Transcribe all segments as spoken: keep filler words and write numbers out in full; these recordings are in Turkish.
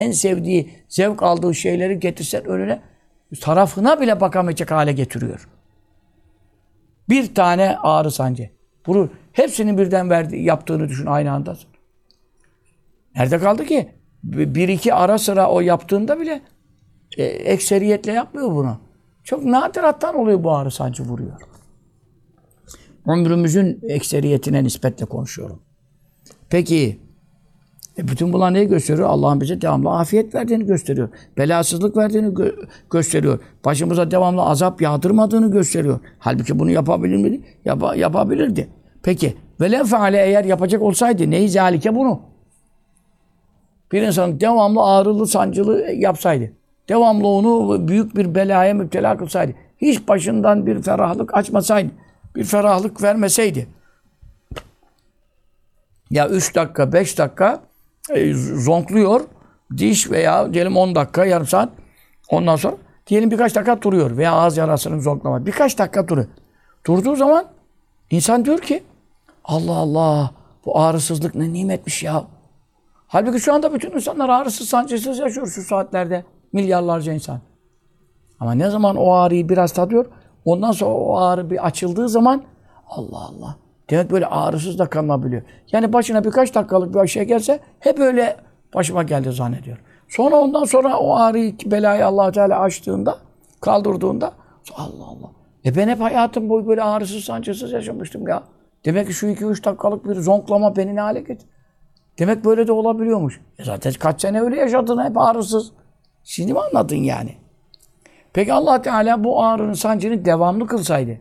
en sevdiği, zevk aldığı şeyleri getirsen önüne, tarafına bile bakamayacak hale getiriyor. Bir tane ağrı sancı. Bunu hepsinin birden verdi, yaptığını düşün aynı anda. Nerede kaldı ki? Bir iki ara sıra o yaptığında bile e, ekseriyetle yapmıyor bunu. Çok nadirattan oluyor bu ağrı sancı vuruyor. Ömrümüzün ekseriyetine nispetle konuşuyorum. Peki, e bütün bunlar neyi gösteriyor? Allah'ın bize devamlı afiyet verdiğini gösteriyor. Belasızlık verdiğini gö- gösteriyor. Başımıza devamlı azap yağdırmadığını gösteriyor. Halbuki bunu yapabilir miydi? Yap- yapabilirdi. Peki, velev feale eğer yapacak olsaydı neyi zalike bunu? Bir insan devamlı ağrılı, sancılı yapsaydı, devamlı onu büyük bir belaya müptela kılsaydı, hiç başından bir ferahlık açmasaydı, bir ferahlık vermeseydi, ya üç dakika, beş dakika e, zonkluyor, diş veya diyelim on dakika, yarım saat, ondan sonra diyelim birkaç dakika duruyor veya ağız yarasının zonklaması, birkaç dakika duruyor. Durduğu zaman insan diyor ki, Allah Allah, bu ağrısızlık ne nimetmiş ya. Halbuki şu anda bütün insanlar ağrısız, sancısız yaşıyor şu saatlerde. Milyarlarca insan. Ama ne zaman o ağrıyı biraz tadıyor, ondan sonra o ağrı bir açıldığı zaman Allah Allah. Demek böyle ağrısız da kalınabiliyor. Yani başına birkaç dakikalık bir şey gelse hep öyle başıma geldi zannediyor. Sonra ondan sonra o ağrıyı, belayı Allah Teala açtığında, kaldırdığında Allah Allah. E ben hep hayatım boyu böyle ağrısız, sancısız yaşamıştım ya. Demek ki şu iki üç dakikalık bir zonklama beni ne hale getirdi. Demek böyle de olabiliyormuş. E zaten kaç sene öyle yaşadın hep ağrısız. Şimdi mi anladın yani? Peki Allah Teala bu ağrının, sancını devamlı kılsaydı,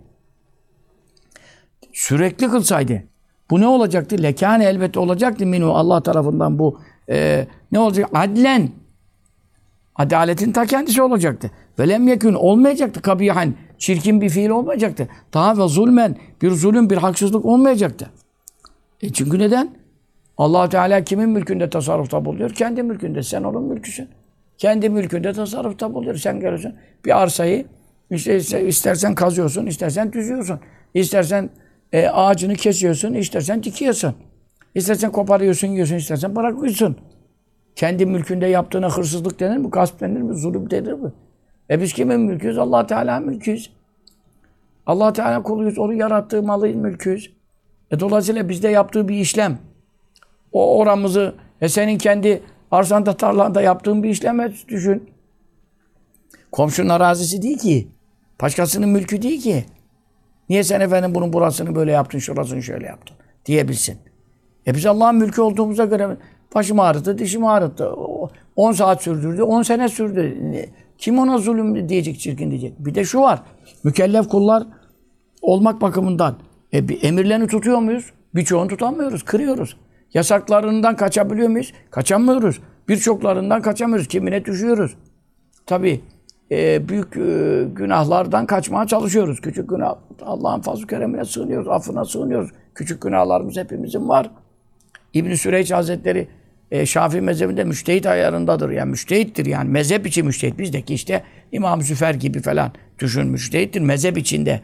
sürekli kılsaydı, bu ne olacaktı? Lekâne elbette olacaktı minhu Allah tarafından bu e, ne olacak? Adlen. Adaletin ta kendisi olacaktı. Ve lem yekün olmayacaktı kabihan. Çirkin bir fiil olmayacaktı. Daha ve zulmen bir zulüm, bir haksızlık olmayacaktı. E çünkü neden? Allah Teala kimin mülkünde tasarrufta buluyor? Kendi mülkünde. Sen onun mülküsün. Kendi mülkünde tasarrufta buluyor. Sen geliyorsun. Bir arsayı işte istersen kazıyorsun, istersen düzüyorsun. İstersen e, ağacını kesiyorsun, istersen dikiyorsun. İstersen koparıyorsun, yiyorsun, istersen bırakıyorsun. Kendi mülkünde yaptığına hırsızlık denir mi? Gasp denir mi? Zulüm denir mi? E biz kimin mülküyüz? Allah Teala mülküyüz. Allah Teala kuluyuz. Onu yarattığı malın mülküyüz. E dolayısıyla bizde yaptığı bir işlem. O oramızı, e senin kendi arsanda, tarlanda yaptığın bir işleme düşün. Komşunun arazisi değil ki. Başkasının mülkü değil ki. Niye sen efendim bunun burasını böyle yaptın, şurasını şöyle yaptın diyebilsin. E biz Allah'ın mülkü olduğumuza göre başım ağrıttı, dişim ağrıttı. on saat sürdürdü, on sene sürdü. Kim ona zulüm diyecek, çirkin diyecek. Bir de şu var. Mükellef kullar olmak bakımından e, emirlerini tutuyor muyuz? Birçoğunu tutamıyoruz, kırıyoruz. Yasaklarından kaçabiliyor muyuz? Kaçamıyoruz. Birçoklarından kaçamıyoruz. Kimine düşüyoruz. Tabii e, büyük e, günahlardan kaçmaya çalışıyoruz. Küçük günah, Allah'ın fazl-ı keremine sığınıyoruz, affına sığınıyoruz. Küçük günahlarımız hepimizin var. İbn-i Süreyç Hazretleri e, Şafii mezhebinde müştehit ayarındadır. Yani müştehittir yani. Mezhep içi müştehit. Bizdeki işte İmam Züfer gibi falan düşün müştehittir. Mezhep içinde.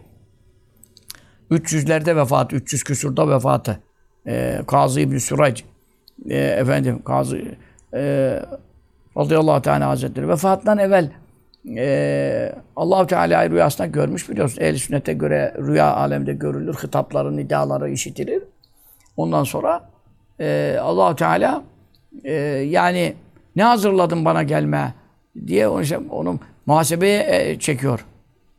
üç yüzlerde vefat, üç yüz küsurda vefatı. E, Kazı İbn-i Süreyç e, efendim Kazı e, radıyallahu teala hazretleri vefatından evvel e, Allah-u Teala'yı rüyasında görmüş biliyorsun. Ehl-i sünnete göre rüya alemde görülür. Hitapları, nidaları işitilir. Ondan sonra e, Allah-u Teala e, yani ne hazırladın bana gelme diye onu, işte, onu muhasebeye e, çekiyor.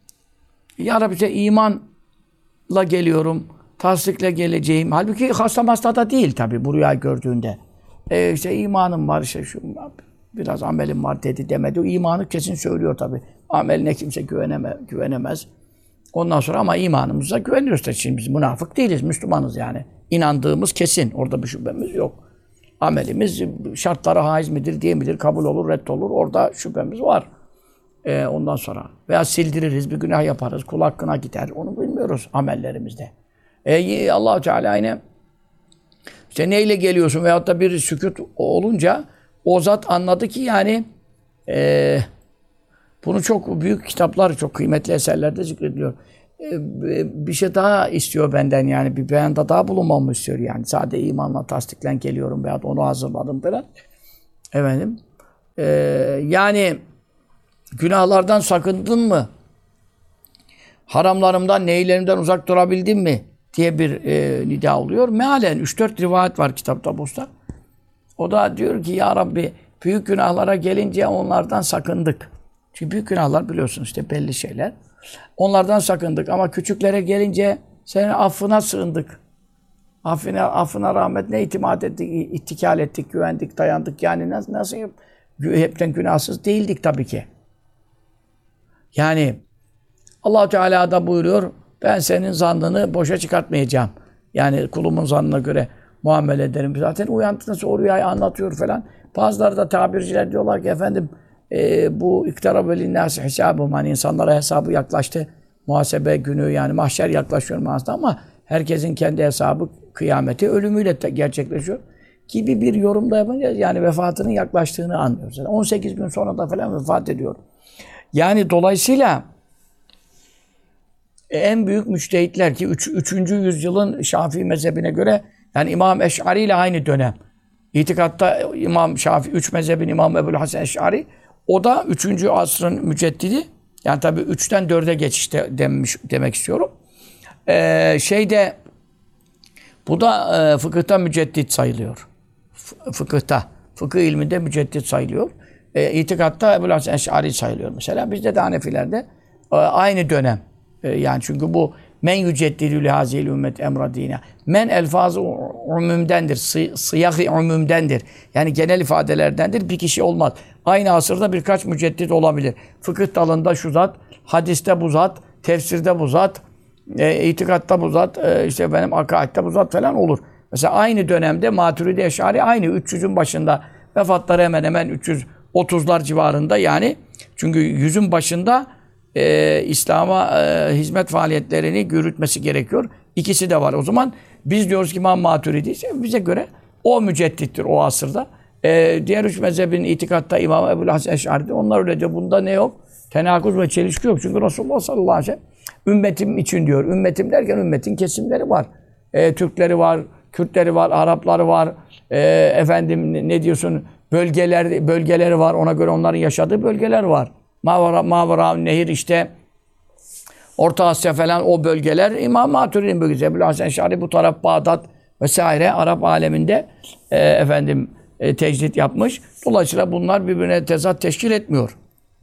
Ya Rabbi işte imanla geliyorum. Tasdikle geleceğim. Halbuki hasta hasta da değil tabii bu rüyayı gördüğünde. E işte imanım var, işte şu biraz amelim var dedi demedi. O imanı kesin söylüyor tabii. Ameline kimse güveneme, güvenemez. Ondan sonra ama imanımıza güveniyoruz da şimdi biz münafık değiliz, Müslümanız yani. İnandığımız kesin. Orada bir şüphemiz yok. Amelimiz şartlara haiz midir, değil midir, kabul olur, reddolur. Orada şüphemiz var. E, ondan sonra veya sildiririz, bir günah yaparız, kul hakkına gider. Onu bilmiyoruz amellerimizde. E, Allah-u Teala yine işte neyle geliyorsun veyahut da bir sükût olunca o zat anladı ki yani e, bunu çok büyük kitaplar, çok kıymetli eserlerde zikrediliyor. E, bir şey daha istiyor benden yani bir beyanda daha bulunmamı istiyor yani. Sadece imanla tasdiklen geliyorum veyahut onu hazırladım falan. Efendim Ee, yani günahlardan sakındın mı? Haramlarımdan, neylerimden uzak durabildin mi? Diye bir e, nida oluyor. Mealen üç dört rivayet var kitapta Busta. O da diyor ki ya Rabbi büyük günahlara gelince onlardan sakındık. Çünkü büyük günahlar biliyorsunuz işte belli şeyler. Onlardan sakındık ama küçüklere gelince senin affına sığındık. Affına, affına rahmetine itimat ettik, ittikal ettik, güvendik, dayandık. Yani nasıl, nasıl hepten günahsız değildik tabii ki. Yani Allah Teala da buyuruyor, ben senin zannını boşa çıkartmayacağım. Yani kulumun zannına göre muamele ederim. Zaten uyandığında o rüyayı anlatıyor falan. Bazıları da tabirciler diyorlar ki efendim e, bu iktara linnâsi hesâbım. Hani insanlara hesabı yaklaştı. Muhasebe günü yani mahşer yaklaşıyor manasında ama herkesin kendi hesabı kıyameti ölümüyle gerçekleşiyor. Gibi bir yorumda yapınca yani vefatının yaklaştığını anlıyoruz. Yani on sekiz gün sonra da falan vefat ediyor. Yani dolayısıyla en büyük müçtehitler ki üç, üçüncü yüzyılın Şafii mezhebine göre yani İmam Eş'ari ile aynı dönem. İtikatta İmam Şafii, üç mezhebin İmam Ebu'l-Hasan Eş'ari. O da üçüncü asrın müceddidi. Yani tabii üçten dörde geçişte demiş, demek istiyorum. Ee, şeyde bu da e, fıkıhta müceddit sayılıyor. F- fıkıhta, fıkıh ilminde müceddit sayılıyor. E, itikatta Ebu'l-Hasan Eş'ari sayılıyor mesela. Bizde de Hanefilerde e, aynı dönem. E, yani çünkü bu men yüceddidü lihâzîl ümmet emra dîne. Men elfazı umumdendir. Sıyah-ı umumdendir. Yani genel ifadelerdendir. Bir kişi olmaz. Aynı asırda birkaç müceddit olabilir. Fıkıh dalında şu zat, hadiste bu zat, tefsirde bu zat, e, itikatta bu zat, e, işte benim akaidde bu zat falan olur. Mesela aynı dönemde Maturidi Eş'ari aynı üç yüzün başında vefatları hemen hemen üç yüz otuzlar civarında yani. Çünkü yüzün başında e, İslam'a e, hizmet faaliyetlerini yürütmesi gerekiyor. İkisi de var. O zaman biz diyoruz ki İmam Maturidi ise bize göre o müceddittir o asırda. E, diğer üç mezhebin itikatta İmam Ebu'l-Hasan Eş'ari'de onlar öyle diyor. Bunda ne yok? Tenakuz ve çelişki yok. Çünkü Resulullah sallallahu aleyhi ve sellem ümmetim için diyor. Ümmetim derken ümmetin kesimleri var. E, Türkleri var, Kürtleri var, Arapları var. E, efendim ne diyorsun? Bölgeler bölgeleri var. Ona göre onların yaşadığı bölgeler var. Mavara, Mavara Nehir işte Orta Asya falan o bölgeler İmam Maturidi'nin bölgesi. Ebu'l-Hasan Eş'ari bu taraf Bağdat vesaire Arap aleminde e, efendim e, tecdit yapmış. Dolayısıyla bunlar birbirine tezat teşkil etmiyor.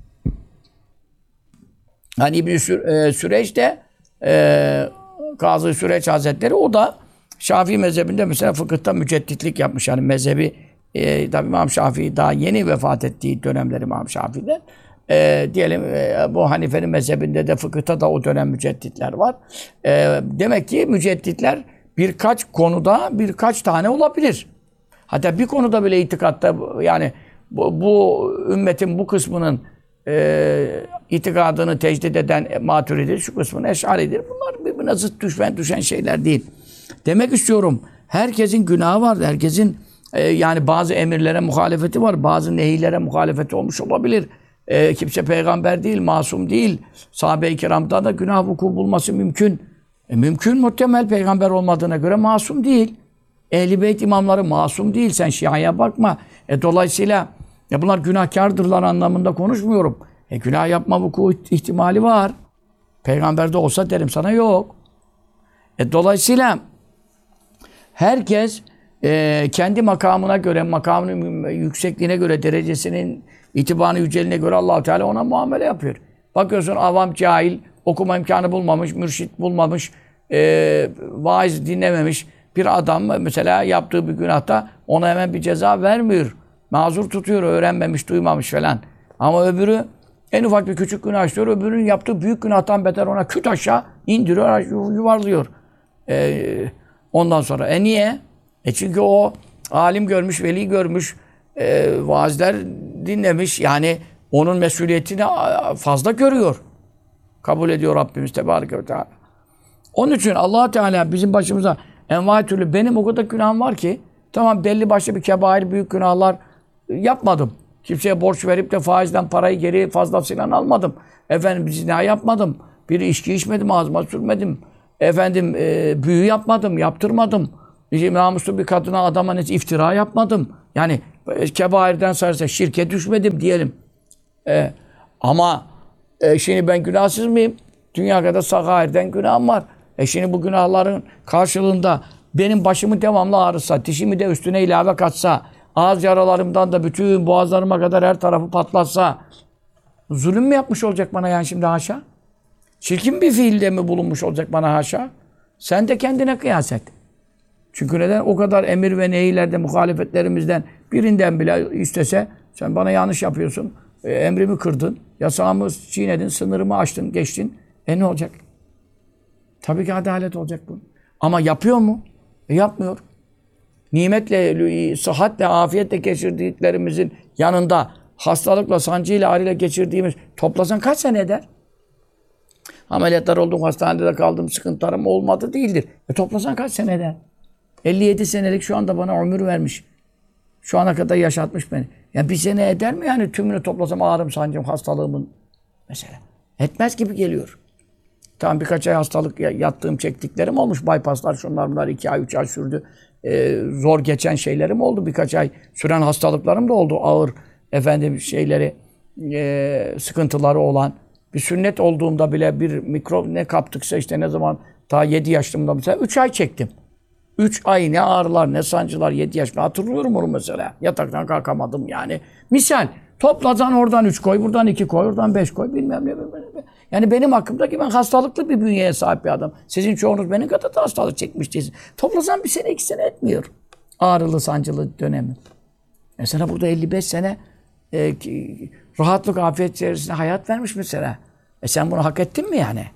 Hani İbn-i Sü e, Süreç de e, Kazı Süreç Hazretleri o da Şafii mezhebinde mesela fıkıhta mücedditlik yapmış. Yani mezhebi e, tabii İmam Şafii daha yeni vefat ettiği dönemler İmam Şafii'de. E, diyelim e, bu Hanife'nin mezhebinde de fıkıhta da o dönem mücedditler var. E, demek ki mücedditler birkaç konuda birkaç tane olabilir. Hatta bir konuda bile itikatta yani bu, bu ümmetin bu kısmının e, itikadını tecdid eden Maturididir, şu kısmının Eş'aridir. Bunlar birbirine zıt düşen, düşen şeyler değil. Demek istiyorum herkesin günahı var. Herkesin e, yani bazı emirlere muhalefeti var. Bazı nehilere muhalefeti olmuş olabilir. E, kimse peygamber değil, masum değil. Sahabe-i kiramda da günah vuku bulması mümkün. E, mümkün muhtemel peygamber olmadığına göre masum değil. Ehl-i Beyt imamları masum değil. Sen Şia'ya bakma. E, dolayısıyla ya bunlar günahkardırlar anlamında konuşmuyorum. E, günah yapma vuku ihtimali var. Peygamberde olsa derim sana yok. E, dolayısıyla herkes e, kendi makamına göre, makamının yüksekliğine göre, derecesinin itibarını yüceliğine göre Allah-u Teala ona muamele yapıyor. Bakıyorsun avam cahil, okuma imkanı bulmamış, mürşit bulmamış, e, vaiz dinlememiş bir adam mesela yaptığı bir günahta ona hemen bir ceza vermiyor. Mazur tutuyor, öğrenmemiş, duymamış falan. Ama öbürü en ufak bir küçük günah işliyor, öbürünün yaptığı büyük günahtan beter ona küt aşağı indiriyor, yuvarlıyor. E, ondan sonra. E niye? E çünkü o alim görmüş, veli görmüş, e, vaazler dinlemiş. Yani onun mesuliyetini fazla görüyor. Kabul ediyor Rabbimiz Tebareke ve Teala. Onun için Allah Teala bizim başımıza envai türlü benim o kadar günahım var ki tamam belli başlı bir kebair büyük günahlar yapmadım. Kimseye borç verip de faizden parayı geri fazlasıyla almadım. Efendim zina yapmadım. Bir içki içmedim, ağzıma sürmedim. Efendim e, büyü yapmadım, yaptırmadım. Namuslu bir kadına, adama iftira yapmadım. Yani kebairden sayarsa şirke düşmedim diyelim. E, ama e, şimdi ben günahsız mıyım? Dünya kadar sagairden günahım var. E şimdi bu günahların karşılığında benim başımı devamlı ağrısa, dişimi de üstüne ilave katsa, ağız yaralarımdan da bütün boğazlarıma kadar her tarafı patlatsa, zulüm mü yapmış olacak bana yani şimdi haşa? Çirkin bir fiilde mi bulunmuş olacak bana haşa? Sen de kendine kıyas et. Çünkü neden? O kadar emir ve nehiylerde, muhalefetlerimizden birinden bile istese, sen bana yanlış yapıyorsun, e, emrimi kırdın, yasağımı çiğnedin, sınırımı aştın, geçtin. E ne olacak? Tabii ki adalet olacak bu. Ama yapıyor mu? E yapmıyor. Nimetle, sıhhatle, afiyetle geçirdiklerimizin yanında hastalıkla, sancıyla, ağrıyla geçirdiğimiz toplasan kaç sene eder? Ameliyatlar oldum, hastanede kaldım, sıkıntılarım olmadı değildir. E toplasan kaç sene eder? elli yedi senelik şu anda bana ömür vermiş. Şu ana kadar yaşatmış beni. Ya bir sene eder mi yani tümünü toplasam ağrım, sancım, hastalığımın mesela? Etmez gibi geliyor. Tamam birkaç ay hastalık yattığım, çektiklerim olmuş. Bypasslar, şunlar bunlar iki ay, üç ay sürdü. Ee, zor geçen şeylerim oldu. Birkaç ay süren hastalıklarım da oldu. Ağır efendim şeyleri, e, sıkıntıları olan. Bir sünnet olduğumda bile bir mikrop ne kaptıksa işte ne zaman daha yedi yaşımda mesela üç ay çektim. üç ay ne ağrılar ne sancılar yedi yaşımda hatırlıyorum onu mesela. Yataktan kalkamadım yani. Misal toplasan oradan üç koy, buradan iki koy, oradan beş koy bilmem ne bilmem ne. Yani benim hakkımdaki ben hastalıklı bir bünyeye sahip bir adam. Sizin çoğunuz benim kadar da hastalık çekmiş değilsiniz. Toplasan bir sene iki sene etmiyor. Ağrılı sancılı dönemi. Mesela burada elli beş sene e, rahatlık, afiyet içerisinde hayat vermiş mesela. E sen bunu hak ettin mi yani?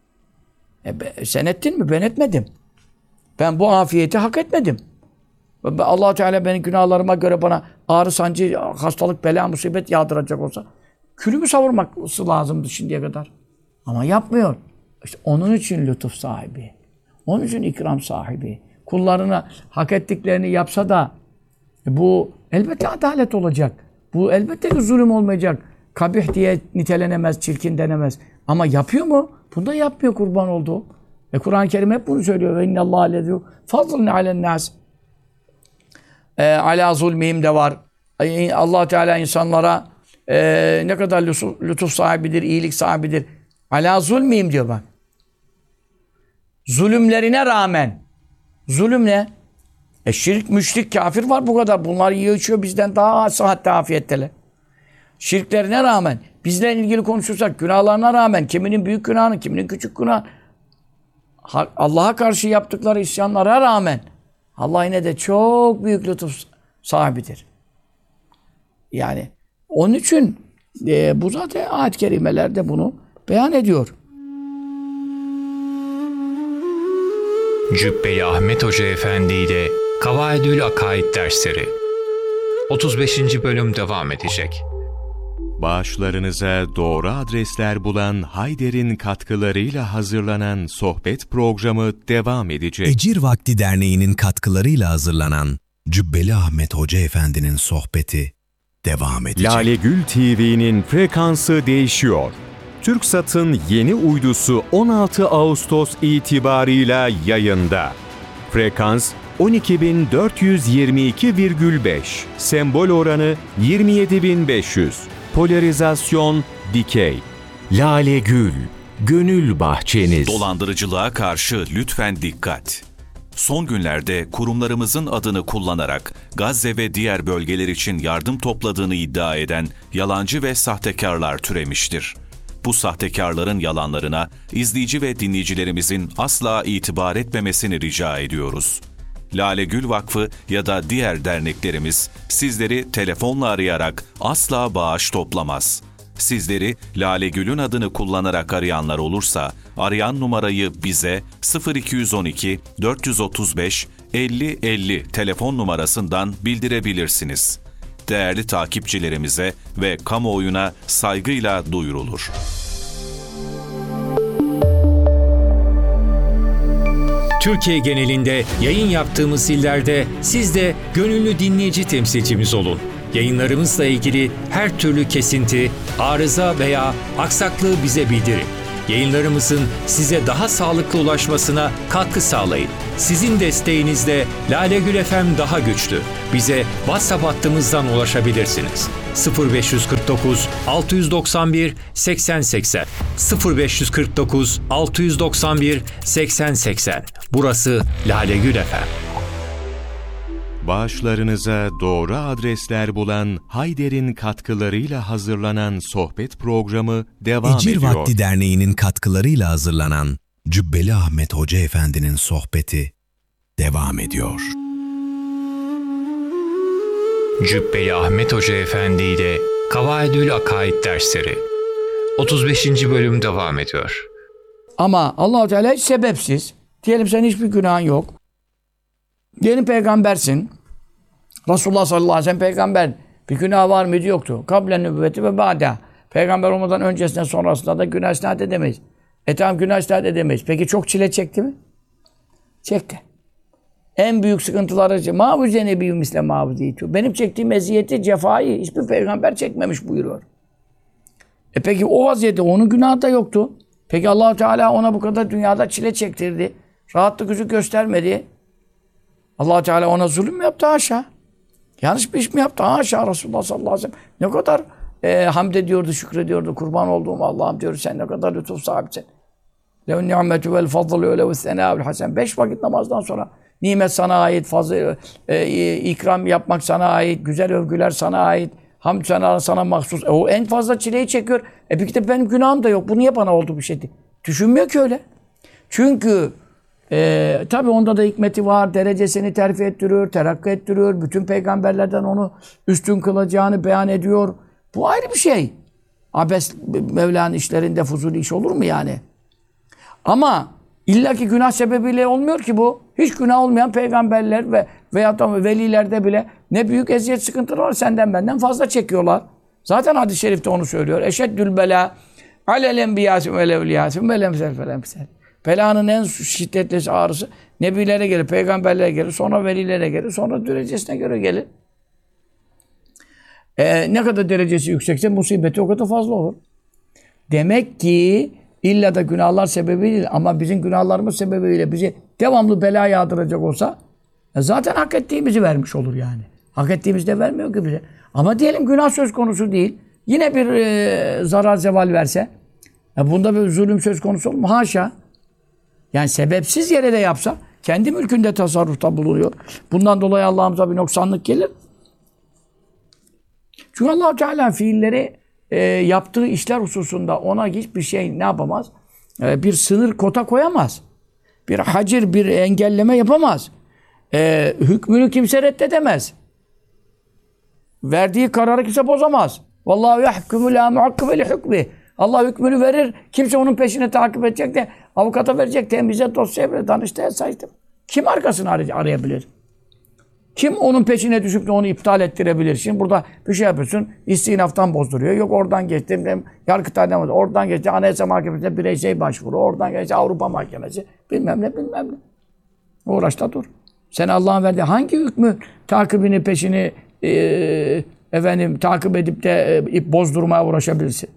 E be, sen ettin mi? Ben etmedim. Ben bu afiyeti hak etmedim. Allah Teala benim günahlarıma göre bana ağrı, sancı, hastalık, bela, musibet yağdıracak olsa külümü savurması lazımdı şimdiye kadar. Ama yapmıyor. İşte onun için lütuf sahibi. Onun için ikram sahibi. Kullarına hak ettiklerini yapsa da bu elbette adalet olacak. Bu elbette ki zulüm olmayacak. Kabih diye nitelenemez, çirkin denemez. Ama yapıyor mu? Bunu da yapmıyor kurban olduğu. Ve Kur'an-ı Kerim hep bunu söylüyor. Ve innallâhe lezû fazlun alennâs. Alâ zulmihim de var. Allah Teala insanlara e, ne kadar lütuf, lütuf sahibidir, iyilik sahibidir. Alâ zulmihim diyor bak. Zulümlerine rağmen. Zulüm ne? E şirk, müşrik, kafir var bu kadar. Bunlar yiyor içiyor bizden daha sıhhatte, afiyetteler. Şirklerine rağmen, bizle ilgili konuşursak günahlarına rağmen, kiminin büyük günahını, kiminin küçük günahını, Allah'a karşı yaptıkları isyanlara rağmen Allah yine de çok büyük lütuf sahibidir. Yani onun için e, bu zaten ayet-i kerimelerde bunu beyan ediyor. Cübbeli Ahmet Hoca Efendi ile Kavaidül Akaid dersleri otuz beşinci bölüm devam edecek. Bağışlarınıza doğru adresler bulan Hayder'in katkılarıyla hazırlanan sohbet programı devam edecek. Ecir Vakti Derneği'nin katkılarıyla hazırlanan Cübbeli Ahmet Hoca Efendi'nin sohbeti devam edecek. Lale Gül T V'nin frekansı değişiyor. TürkSat'ın yeni uydusu on altı Ağustos itibarıyla yayında. Frekans on iki bin dört yüz yirmi iki virgül beş, sembol oranı yirmi yedi bin beş yüz, polarizasyon dikey. Lale Gül, gönül bahçeniz. Dolandırıcılığa karşı lütfen dikkat. Son günlerde kurumlarımızın adını kullanarak Gazze ve diğer bölgeler için yardım topladığını iddia eden yalancı ve sahtekarlar türemiştir. Bu sahtekarların yalanlarına izleyici ve dinleyicilerimizin asla itibar etmemesini rica ediyoruz. Lale Gül Vakfı ya da diğer derneklerimiz sizleri telefonla arayarak asla bağış toplamaz. Sizleri Lale Gül'ün adını kullanarak arayanlar olursa arayan numarayı bize sıfır iki on iki dört otuz beş elli elli telefon numarasından bildirebilirsiniz. Değerli takipçilerimize ve kamuoyuna saygıyla duyurulur. Türkiye genelinde yayın yaptığımız illerde siz de gönüllü dinleyici temsilcimiz olun. Yayınlarımızla ilgili her türlü kesinti, arıza veya aksaklığı bize bildirin. Yayınlarımızın size daha sağlıklı ulaşmasına katkı sağlayın. Sizin desteğinizle Lale Gül F M daha güçlü. Bize WhatsApp hattımızdan ulaşabilirsiniz. sıfır beş kırk dokuz altı doksan bir seksen seksen sıfır beş kırk dokuz altı doksan bir seksen seksen. Burası Lale Gül F M. Bağışlarınıza doğru adresler bulan Hayder'in katkılarıyla hazırlanan sohbet programı devam Ecir ediyor. Vakti Derneği'nin katkılarıyla hazırlanan Cübbeli Ahmet Hoca Efendi'nin sohbeti devam ediyor. Cübbeli Ahmet Hoca Efendi ile Kavaidül Akaid dersleri otuz beşinci bölüm devam ediyor. Ama Allah-u Teala hiç sebepsiz. Diyelim senin hiçbir günahın yok. Diyelim peygambersin. Resulullah sallallahu aleyhi ve sellem peygamber. Bir günah var mıydı? Yoktu. Kablen nübüvveti ve ba'da. Peygamber olmadan öncesinde sonrasında da günah isnat edemeyiz. E tamam, günah isnat edemeyiz. Peki çok çile çekti mi? Çekti. En büyük sıkıntıları mağbuze nebiyyü misle mağbuziyetü. Benim çektiğim eziyeti, cefayı hiçbir peygamber çekmemiş buyuruyor. E peki o vaziyette onun günahı da yoktu. Peki Allah-u Teala ona bu kadar dünyada çile çektirdi. Rahatlık yüzü göstermedi. Allah Teala ona zulüm mü yaptı? Haşa. Yanlış bir iş mi yaptı? Haşa. Resulullah sallallahu aleyhi ve sellem ne kadar e, hamd ediyordu, şükrediyordu. Kurban olduğum Allah'ım diyor. Sen ne kadar lütuf sahibisin. Lev ni'metu vel fadlu ve lev senâ'ül hasen. Beş vakit namazdan sonra nimet sana ait, fazla e, ikram yapmak sana ait, güzel övgüler sana ait, hamd sana, sana mahsus. E, o en fazla çileyi çekiyor. E peki de benim günahım da yok. Bu niye bana oldu bir şeydi? Düşünmüyor ki öyle. Çünkü Ee, tabii onda da hikmeti var. Derecesini terfi ettiriyor, terakki ettiriyor. Bütün peygamberlerden onu üstün kılacağını beyan ediyor. Bu ayrı bir şey. Abes Mevla'nın işlerinde fuzuli iş olur mu yani? Ama illaki günah sebebiyle olmuyor ki bu. Hiç günah olmayan peygamberler ve veyahut da velilerde bile ne büyük eziyet sıkıntıları var. Senden benden fazla çekiyorlar. Zaten hadis-i şerifte onu söylüyor. Eşeddül bela alel enbiyâsüm vel evliyâsüm vel emsel fel emsel. Belanın en şiddetli ağrısı nebilere gelir, peygamberlere gelir, sonra velilere gelir, sonra derecesine göre gelir. Ee, ne kadar derecesi yüksekse musibeti o kadar fazla olur. Demek ki illa da günahlar sebebi değil ama bizim günahlarımız sebebiyle bizi devamlı bela yağdıracak olsa zaten hak ettiğimizi vermiş olur yani. Hak ettiğimizi de vermiyor ki bize. Ama diyelim günah söz konusu değil. Yine bir e, zarar zeval verse e, bunda bir zulüm söz konusu olur mu? Haşa. Yani sebepsiz yere de yapsa kendi mülkünde tasarrufta bulunuyor. Bundan dolayı Allah'ımıza bir noksanlık gelir. Çünkü Allah-u Teala fiilleri e, yaptığı işler hususunda ona hiçbir şey ne yapamaz? E, bir sınır, kota koyamaz. Bir hacir, bir engelleme yapamaz. E, hükmünü kimse reddedemez. Verdiği kararı kimse bozamaz. Vallahu yahkumu la muakkibe li hukmi. Allah hükmünü verir. Kimse onun peşine takip edecek de avukata verecek, temize, dosyaya, danıştaya saydım. Kim arkasını arayabilir? Kim onun peşine düşüp de onu iptal ettirebilir? Şimdi burada bir şey yapıyorsun, istinaftan bozduruyor. Yok oradan geçtim, Yargıtay'dan bozduruyor. Oradan geçti, Anayasa Mahkemesi'ne bireysel başvuru. Oradan geçti, Avrupa Mahkemesi. Bilmem ne, bilmem ne. Uğraş da dur. Sen Allah'ın verdiği hangi hükmü takibini, peşini e, efendim takip edip de e, bozdurmaya uğraşabilirsin?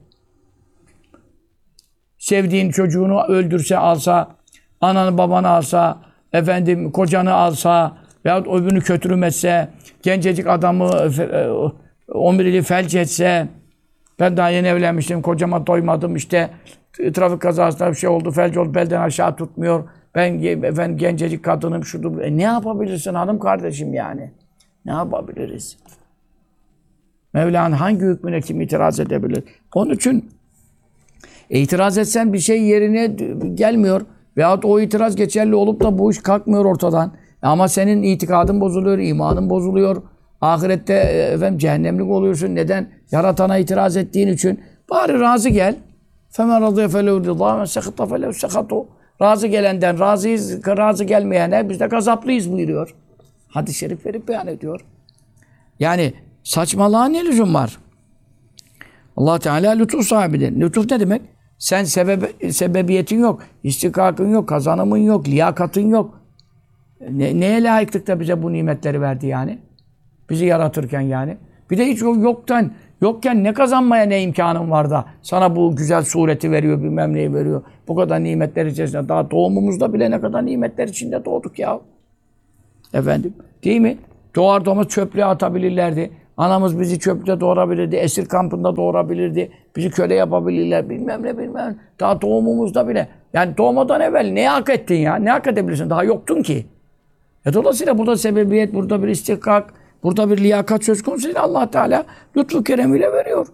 Sevdiğin çocuğunu öldürse, alsa, ananı babanı alsa, efendim kocanı alsa veyahut öbürünü kötürüm etse, gencecik adamı omurili felç etse, ben daha yeni evlenmiştim, kocama doymadım işte, trafik kazasında bir şey oldu, felç oldu, belden aşağı tutmuyor, ben efendim gencecik kadınım, şudur. E ne yapabilirsin hanım kardeşim yani? Ne yapabiliriz? Mevla'nın hangi hükmüne kim itiraz edebilir? Onun için E, itiraz etsen bir şey yerine gelmiyor. Veyahut o itiraz geçerli olup da bu iş kalkmıyor ortadan. Ama senin itikadın bozuluyor, imanın bozuluyor. Ahirette efendim cehennemlik oluyorsun. Neden? Yaratana itiraz ettiğin için. Bari razı gel. فَمَنْ رَضِيَ فَلَوْ رِضَى مَنْ سَخِطَ فَلَوْ سَخَطُ. Razı gelenden razıyız, razı gelmeyene biz de gazaplıyız buyuruyor. Hadis-i şerif verip beyan ediyor. Yani saçmalığa ne lüzum var? Allah Teala lütuf sahibidir. Lütuf ne demek? Sen sebebe, sebebiyetin yok, istikakın yok, kazanımın yok, liyakatın yok. Ne, neye layıklıkta bize bu nimetleri verdi yani? Bizi yaratırken yani. Bir de hiç yoktan, Yokken ne kazanmaya ne imkanın var da sana bu güzel sureti veriyor, bilmem neyi veriyor. Bu kadar nimetler içerisinde. Daha doğumumuzda bile ne kadar nimetler içinde doğduk ya. Efendim, değil mi? Doğar doğmaz çöplüğe atabilirlerdi. Anamız bizi çöplükte doğurabilirdi, esir kampında doğurabilirdi. Bizi köle yapabilirler, bilmem ne bilmem ne. Daha doğumumuzda bile. Yani doğmadan evvel ne hak ettin ya? Ne hak edebilirsin? Daha yoktun ki. E dolayısıyla burada sebebiyet, burada bir istihkak, burada bir liyakat söz konusu değil. Allah Teala lütfu keremiyle veriyor.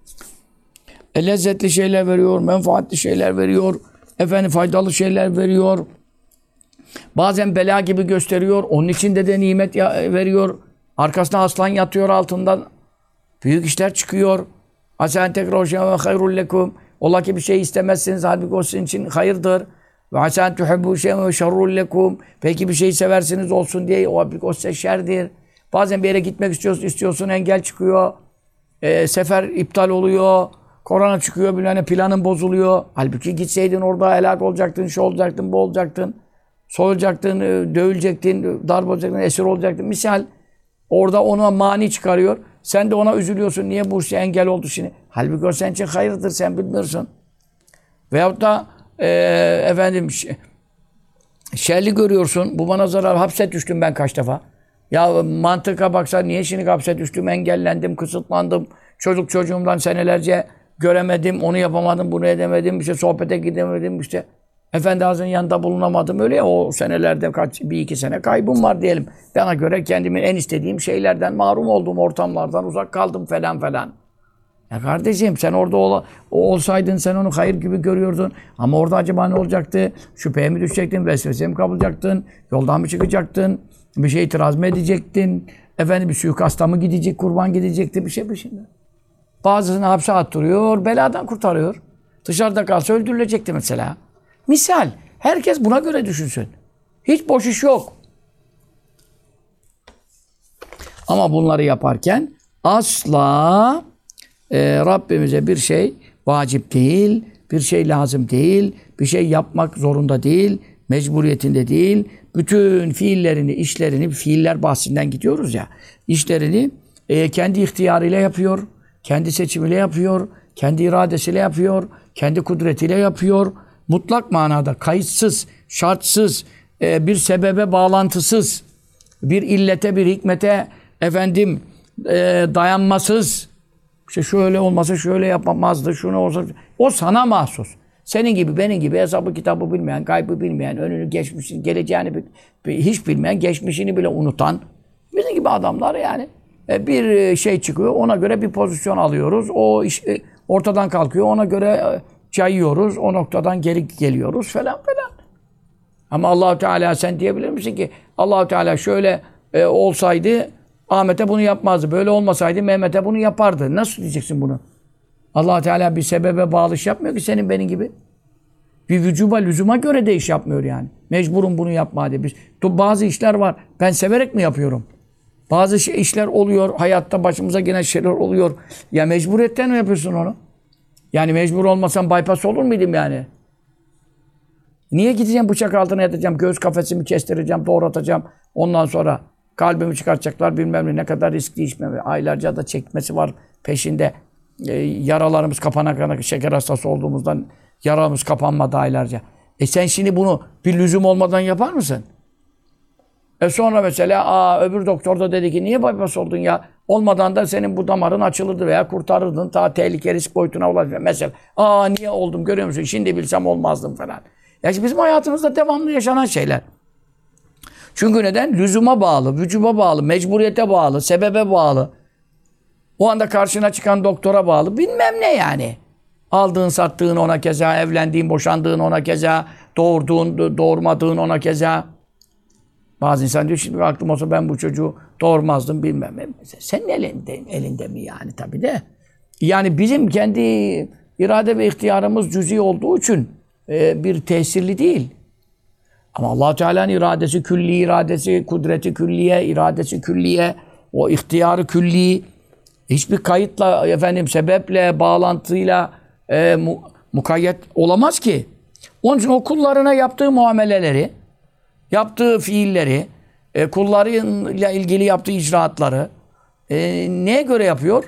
E lezzetli şeyler veriyor, menfaatli şeyler veriyor. Efendim faydalı şeyler veriyor. Bazen bela gibi gösteriyor. Onun içinde de nimet veriyor. Arkasında aslan yatıyor altından. Büyük işler çıkıyor. Asen tekrar ve hayrul lekum. Ola ki bir şey istemezsiniz. Halbuki o sizin için hayırdır. Ve asen tuhibbu şey'en ve şerrul lekum. Belki bir şey seversiniz olsun diye. O, o size şerdir. Bazen bir yere gitmek istiyorsun, istiyorsun engel çıkıyor. E, sefer iptal oluyor. Korona çıkıyor. Bilmem planın bozuluyor. Halbuki gitseydin orada helak olacaktın, şu olacaktın, bu olacaktın. Soyulacaktın, dövülecektin, darp olacaktın, esir olacaktın. Misal orada ona mani çıkarıyor. Sen de ona üzülüyorsun. Niye bu şey engel oldu şimdi? Halbuki o senin için hayırdır, sen bilmiyorsun. Veyahut da e, efendim şerli görüyorsun. Bu bana zarar. Hapse düştüm ben kaç defa. Ya mantıka baksa niye şimdi hapse düştüm? Engellendim, kısıtlandım. Çocuk çocuğumdan senelerce göremedim. Onu yapamadım, bunu edemedim. İşte sohbete gidemedim. İşte Efendi Hazretleri'nin yanında bulunamadım. Öyle ya o senelerde kaç, bir iki sene kaybım var diyelim. Bana göre kendimin en istediğim şeylerden mahrum olduğum ortamlardan uzak kaldım falan falan. Ya kardeşim sen orada ol, olsaydın sen onu hayır gibi görüyordun. Ama orada acaba ne olacaktı? Şüpheye mi düşecektin? Vesveseye mi kapılacaktın? Yoldan mı çıkacaktın? Bir şey itiraz mı edecektin? Efendim bir suikasta mı gidecek? Kurban gidecekti? Bir şey bir şey. Bazısını hapse attırıyor, beladan kurtarıyor. Dışarıda kalsa öldürülecekti mesela. Misal, herkes buna göre düşünsün. Hiç boş iş yok. Ama bunları yaparken asla e, Rabbimize bir şey vacip değil, bir şey lazım değil, bir şey yapmak zorunda değil, mecburiyetinde değil. Bütün fiillerini, işlerini, fiiller bahsinden gidiyoruz ya, işlerini e, kendi ihtiyarıyla yapıyor, kendi seçimiyle yapıyor, kendi iradesiyle yapıyor, kendi kudretiyle yapıyor. Mutlak manada kayıtsız, şartsız, e, bir sebebe bağlantısız, bir illete, bir hikmete efendim e, dayanmasız. İşte şöyle olmasa şöyle yapamazdı, şunu olsa. O sana mahsus. Senin gibi, benim gibi hesabı kitabı bilmeyen, gaybı bilmeyen, önünü, geçmişini, geleceğini hiç bilmeyen, geçmişini bile unutan bizim gibi adamlar yani. E, bir şey çıkıyor, ona göre bir pozisyon alıyoruz. O iş e, ortadan kalkıyor, ona göre e, cayıyoruz, o noktadan geri geliyoruz falan falan. Ama Allah-u Teala sen diyebilir misin ki Allah-u Teala şöyle e, olsaydı Ahmet'e bunu yapmazdı. Böyle olmasaydı Mehmet'e bunu yapardı. Nasıl diyeceksin bunu? Allah-u Teala bir sebebe bağlı iş yapmıyor ki senin benim gibi. Bir vücuba, lüzuma göre de iş yapmıyor yani. Mecburum bunu yapma diye. Biz, bazı işler var. Ben severek mi yapıyorum? Bazı şey, işler oluyor. Hayatta başımıza gelen şeyler oluyor. Ya mecburiyetten mi yapıyorsun onu? Yani mecbur olmasam bypass olur muydum yani? Niye gideceğim bıçak altına yatacağım, göğüs kafesimi kestireceğim, doğratacağım. Ondan sonra kalbimi çıkartacaklar bilmem ne, ne kadar riskli iş mi? Aylarca da çekmesi var peşinde. E, yaralarımız kapana kadar şeker hastası olduğumuzdan yaramız kapanmadı aylarca. E sen şimdi bunu bir lüzum olmadan yapar mısın? E sonra mesela aa, öbür doktor da dedi ki niye bypass oldun ya? Olmadan da senin bu damarın açılırdı veya kurtarırdın. Ta tehlike risk boyutuna ulaşıyor. Mesela aa niye oldum görüyor musun? Şimdi bilsem olmazdım falan. Ya işte bizim hayatımızda devamlı yaşanan şeyler. Çünkü neden? Lüzuma bağlı, vücuba bağlı, mecburiyete bağlı, sebebe bağlı. O anda karşına çıkan doktora bağlı. Bilmem ne yani. Aldığın, sattığın ona keza, evlendiğin, boşandığın ona keza, doğurduğun, doğurmadığın ona keza. Bazı insan diyor şimdi aklım olsa ben bu çocuğu doğurmazdım bilmem. Senin elinde, elinde mi yani tabii de. Yani bizim kendi irade ve ihtiyarımız cüz'i olduğu için e, bir tesirli değil. Ama Allah Teala'nın iradesi külli, iradesi kudreti külliye, iradesi külliye, o ihtiyarı külli hiçbir kayıtla efendim sebeple, bağlantıyla e, mu, mukayyet olamaz ki. Onun için o kullarına yaptığı muameleleri, yaptığı fiilleri, e, kullarıyla ilgili yaptığı icraatları e, neye göre yapıyor?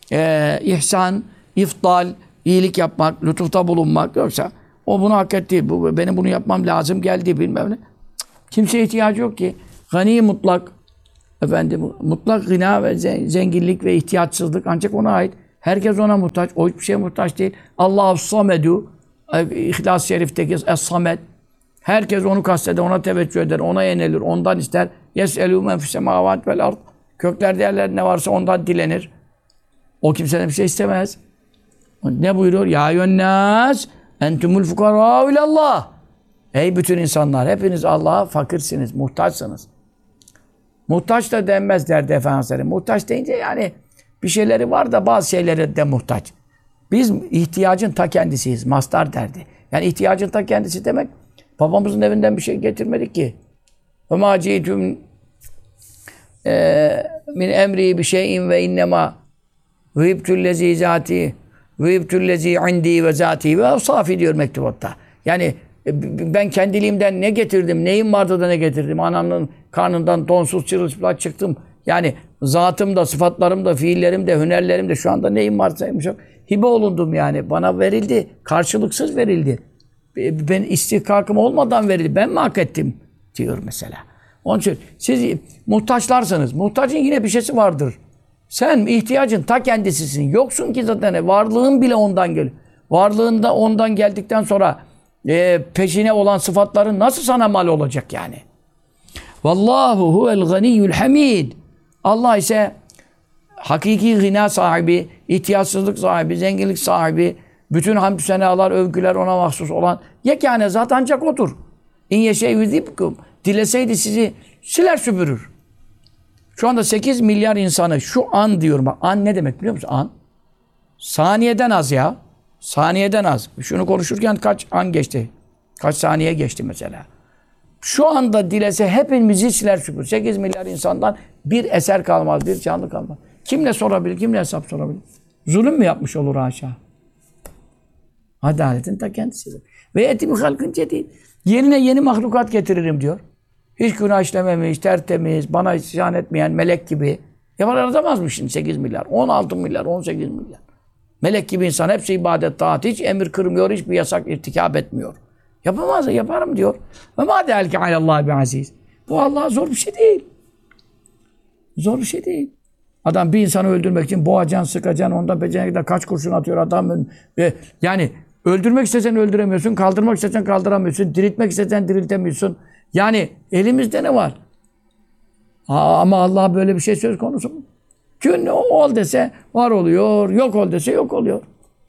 e, ihsan, ifdal, iyilik yapmak, lütufta bulunmak yoksa o bunu hak etti. Bu, benim bunu yapmam lazım geldi bilmem ne. Cık, kimseye ihtiyacı yok ki. Gani mutlak, efendim mutlak gına ve zenginlik ve ihtiyaçsızlık ancak ona ait. Herkes ona muhtaç. O hiçbir şeye muhtaç değil. Allahu samedu, İhlas-ı Şerif'teki es-samed. Herkes onu kasteder, ona teveccüh eder, ona yönelir, ondan ister. Yes'elû men fissemâvât vel ard. Köklerde yerler ne varsa ondan dilenir. O kimseden bir şey istemez. Ne buyuruyor? Ya yönnâs entumul fukarâ ilallah. Ey bütün insanlar, hepiniz Allah'a fakirsiniz, muhtaçsınız. Muhtaç da denmez derdi Efendimiz. Muhtaç deyince yani bir şeyleri var da bazı şeylere de muhtaç. Biz ihtiyacın ta kendisiyiz. Mastar derdi. Yani ihtiyacın ta kendisi demek babamızın evinden bir şey getirmedik ki. Ve mâ ci'tüm min emri bi şeyin ve innema vîbtüllezî zâti vîbtüllezî indi ve zâti ve safi diyor mektubatta. Yani ben kendiliğimden ne getirdim, neyim vardı da ne getirdim. Anamın karnından donsuz çırılçıplak çıktım. Yani zatım da, sıfatlarım da, fiillerim de, hünerlerim de şu anda neyim varsa yok. Hibe olundum yani. Bana verildi. Karşılıksız verildi. Ben istihkakım olmadan verildi. Ben mi hak ettim? Diyor mesela. Onun için siz muhtaçlarsınız. Muhtacın yine bir şeysi vardır. Sen ihtiyacın ta kendisisin. Yoksun ki zaten. Varlığın bile ondan geliyor. Varlığında ondan geldikten sonra e, peşine olan sıfatların nasıl sana mal olacak yani? Vallahu huvel ganiyyul hamid. Allah ise hakiki gina sahibi, ihtiyaçsızlık sahibi, zenginlik sahibi, bütün hamdü senalar, övgüler ona mahsus olan yekâne zat ancak odur. İn yeşe yuzibkum. Dileseydi sizi siler süpürür. Şu anda sekiz milyar insanı şu an diyorum. Bak, an ne demek biliyor musun? An. Saniyeden az ya. Saniyeden az. Şunu konuşurken kaç an geçti? Kaç saniye geçti mesela? Şu anda dilese hepimizi siler süpürür. sekiz milyar insandan bir eser kalmaz, bir canlı kalmaz. Kimle sorabilir, kimle hesap sorabilir? Zulüm mü yapmış olur haşa? Adaletin ta kendisidir. Ve eti bir halkın cedid. Yerine yeni mahlukat getiririm diyor. Hiç günah işlememiş, tertemiz, bana isyan etmeyen melek gibi. Yapar aramaz mı şimdi sekiz milyar? on altı milyar, on sekiz milyar. Melek gibi insan hepsi ibadet, taat, hiç emir kırmıyor, hiçbir yasak irtikab etmiyor. Yapamaz, yaparım diyor. Ve mâ de'elke alallâhi bi'aziz. Bu Allah'a zor bir şey değil. Zor bir şey değil. Adam bir insanı öldürmek için boğacaksın, sıkacaksın, ondan becerene kadar kaç kurşun atıyor adam. Ve yani öldürmek istesen öldüremiyorsun, kaldırmak istesen kaldıramıyorsun, diriltmek istesen diriltemiyorsun. Yani elimizde ne var? Aa, ama Allah böyle bir şey söz konusu mu? Çünkü ol dese var oluyor, yok ol dese yok oluyor.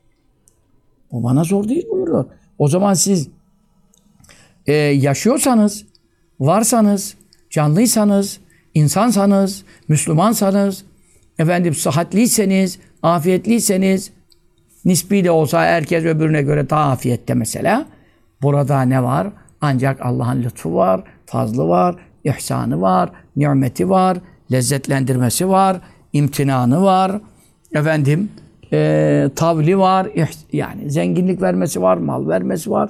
Bu bana zor değil buyuruyor. O zaman siz e, yaşıyorsanız, varsanız, canlıysanız, insansanız, Müslümansanız, efendim sıhhatliyseniz, afiyetliyseniz, nispi de olsa herkes öbürüne göre daha afiyette mesela. Burada ne var? Ancak Allah'ın lütfu var, fazlı var, ihsanı var, nimeti var, lezzetlendirmesi var, imtinanı var, efendim e, tavli var, yani zenginlik vermesi var, mal vermesi var.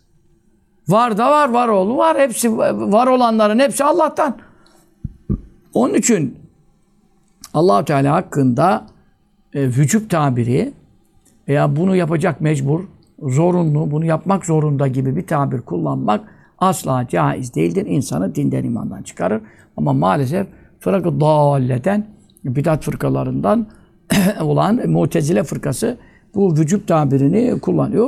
Var da var, var oğlu var. Hepsi var olanların hepsi Allah'tan. Onun için Allah-u Teala hakkında e, vücub tabiri veya bunu yapacak mecbur, zorunlu, bunu yapmak zorunda gibi bir tabir kullanmak asla caiz değildir. İnsanı dinden imandan çıkarır. Ama maalesef fırkı dâlleden, bidat fırkalarından olan Mu'tezile fırkası bu vücub tabirini kullanıyor.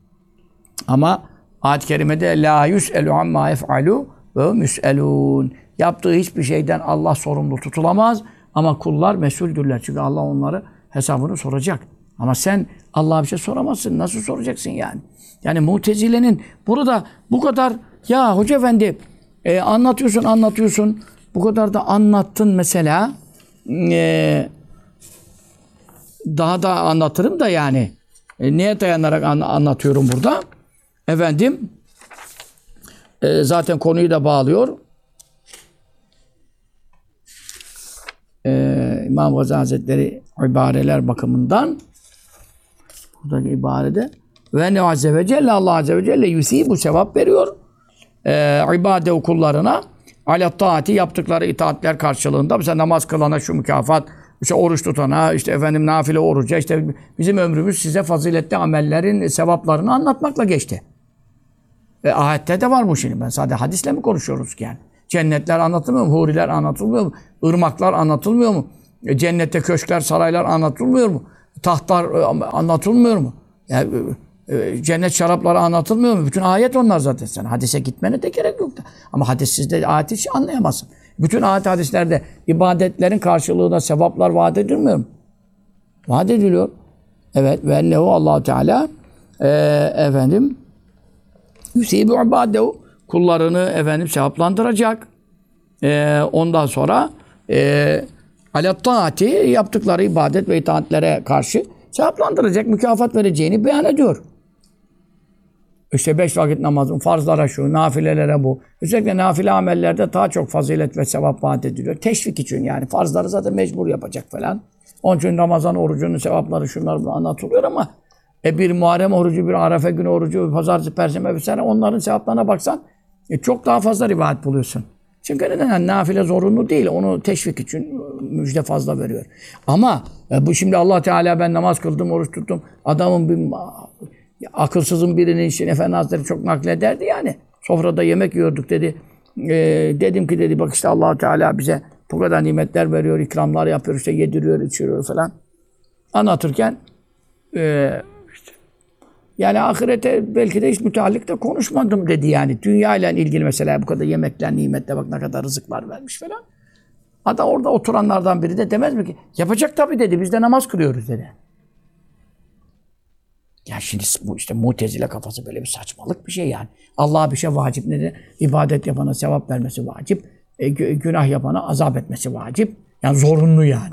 Ama ayet-i kerimede la yus'elu amma yef'alu ve hum yus'elûn. Yaptığı hiçbir şeyden Allah sorumlu tutulamaz ama kullar mesuldürler. Çünkü Allah onları hesabını soracak. Ama sen Allah'a bir şey soramazsın. Nasıl soracaksın yani? Yani Mu'tezile'nin burada bu kadar ya Hoca Efendi e, anlatıyorsun anlatıyorsun bu kadar da anlattın mesela e, daha da anlatırım da yani e, neye dayanarak an, anlatıyorum burada? Efendim e, zaten konuyu da bağlıyor. E, İmam Gazali Hazretleri ibareler bakımından buradaki ibarede ve ne azze ve celle Allah azze ve celle yusibu sevap veriyor. E, ibade kullarına ala taati yaptıkları itaatler karşılığında mesela namaz kılana şu mükafat, İşte oruç tutana, işte efendim nafile oruca, işte bizim ömrümüz size faziletli amellerin sevaplarını anlatmakla geçti. E, ayette de var bu şimdi. Ben sadece hadisle mi konuşuyoruz ki yani? Cennetler anlatılmıyor mu? Huriler anlatılmıyor mu? Irmaklar anlatılmıyor mu? E, cennette köşkler, saraylar anlatılmıyor mu? Tahtlar e, anlatılmıyor mu? Yani, e, e, cennet şarapları anlatılmıyor mu? Bütün ayet onlar zaten. Sen hadise gitmene de gerek yok da. Ama hadissizde de ayeti hiç anlayamazsın. Bütün ayet hadislerde ibadetlerin karşılığında sevaplar vaat edilmiyor mu? Vaat ediliyor. Evet. Ve ennehu Allah-u Teala e, efendim Yüseyibu ibadehu, kullarını efendim sevaplandıracak. Ee, ondan sonra e, alet taati, yaptıkları ibadet ve itaatlere karşı sevaplandıracak, mükafat vereceğini beyan ediyor. İşte beş vakit namazın farzlara şu, nafilelere bu. Özellikle nafile amellerde daha çok fazilet ve sevap vaat ediliyor. Teşvik için yani. Farzları zaten mecbur yapacak falan. Onun için Ramazan orucunun sevapları şunlar anlatılıyor ama E bir Muharrem orucu, bir Arefe günü orucu, bir Pazartesi, Perşembe vesaire onların sevaplarına baksan e çok daha fazla rivayet buluyorsun. Çünkü neden? Yani nafile zorunlu değil. Onu teşvik için müjde fazla veriyor. Ama e bu şimdi Allah Teala ben namaz kıldım, oruç tuttum. Adamın bir akılsızın birinin için Efendi Hazretleri çok naklederdi yani. Sofrada yemek yiyorduk dedi. E, dedim ki dedi bak işte Allah Teala bize bu kadar nimetler veriyor, ikramlar yapıyor, işte yediriyor, içiriyor falan. Anlatırken e, yani ahirete belki de hiç müteallik de konuşmadım dedi yani. Dünya ile ilgili mesela bu kadar yemekler, nimetler bak ne kadar rızıklar vermiş falan. Hatta orada oturanlardan biri de demez mi ki? Yapacak tabii dedi. Biz de namaz kılıyoruz dedi. Ya şimdi bu işte Mutezile kafası böyle bir saçmalık bir şey yani. Allah'a bir şey vacip ne de ibadet yapana sevap vermesi vacip. E, günah yapana azap etmesi vacip. Yani zorunlu yani.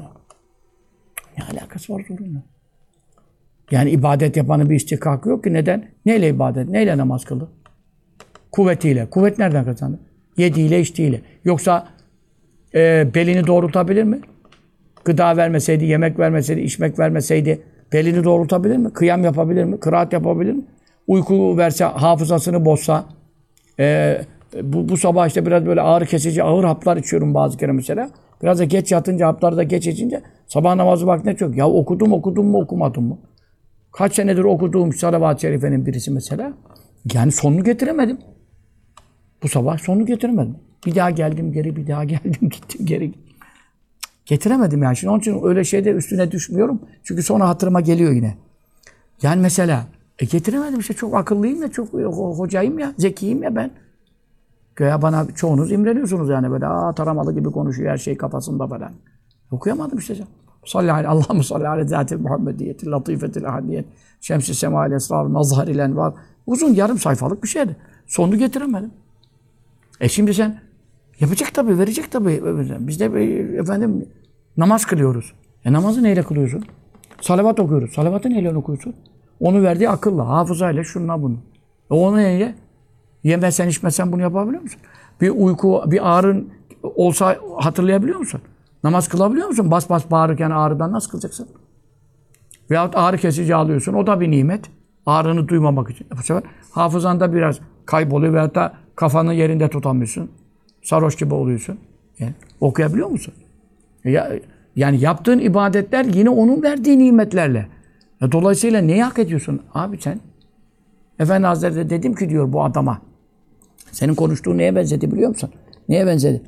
Ne alakası var zorunlu? Yani ibadet yapanın bir istihkakı yok ki. Neden? Neyle ibadet? Neyle namaz kıldı? Kuvvetiyle. Kuvvet nereden kazandı? Yediğiyle, içtiğiyle. Yoksa e, belini doğrultabilir mi? Gıda vermeseydi, yemek vermeseydi, içmek vermeseydi belini doğrultabilir mi? Kıyam yapabilir mi? Kıraat yapabilir mi? Uyku verse, hafızasını bozsa e, bu, bu sabah işte biraz böyle ağrı kesici, ağır haplar içiyorum bazı kere mesela. Biraz da geç yatınca, hapları da geç içince sabah namazı vaktine çok. Ya okudum, okudum mu, okumadım mı? Kaç senedir okuduğum salavat-ı şerifenin birisi mesela. Yani sonunu getiremedim. Bu sabah sonunu getiremedim. Bir daha geldim geri, bir daha geldim gittim geri. Getiremedim yani. Şimdi onun için öyle şeyde üstüne düşmüyorum. Çünkü sonra hatırıma geliyor yine. Yani mesela e getiremedim işte çok akıllıyım ya, çok hocayım ya, zekiyim ya ben. Göya bana çoğunuz imreniyorsunuz yani böyle aa taramalı gibi konuşuyor her şey kafasında falan. Okuyamadım işte. Salli aleyhi, Allahümme salli aleyhi zâtil Muhammediyetil latifetil ahadiyet şems-i semâil esrâr mazharil envâr. Uzun yarım sayfalık bir şeydi. Sonunu getiremedim. E şimdi sen yapacak tabii, verecek tabii. Biz de efendim namaz kılıyoruz. E namazı neyle kılıyorsun? Salavat okuyoruz. Salavatı neyle okuyorsun? Onu verdiği akılla, hafızayla, şununla bunu. E onu neyle? Yemesen içmesen bunu yapabiliyor musun? Bir uyku, bir ağrın olsa hatırlayabiliyor musun? Namaz kılabiliyor musun? Bas bas bağırırken ağrıdan nasıl kılacaksın? Veyahut ağrı kesici alıyorsun. O da bir nimet. Ağrını duymamak için. Bu sefer hafızanda biraz kayboluyor veyahut da kafanı yerinde tutamıyorsun. Sarhoş gibi oluyorsun. Yani, okuyabiliyor musun? Ya, yani yaptığın ibadetler yine onun verdiği nimetlerle. Ya, dolayısıyla neyi hak ediyorsun? Abi sen Efendi Hazretleri dedim ki diyor bu adama. Senin konuştuğun neye benzedi biliyor musun? Neye benzedi?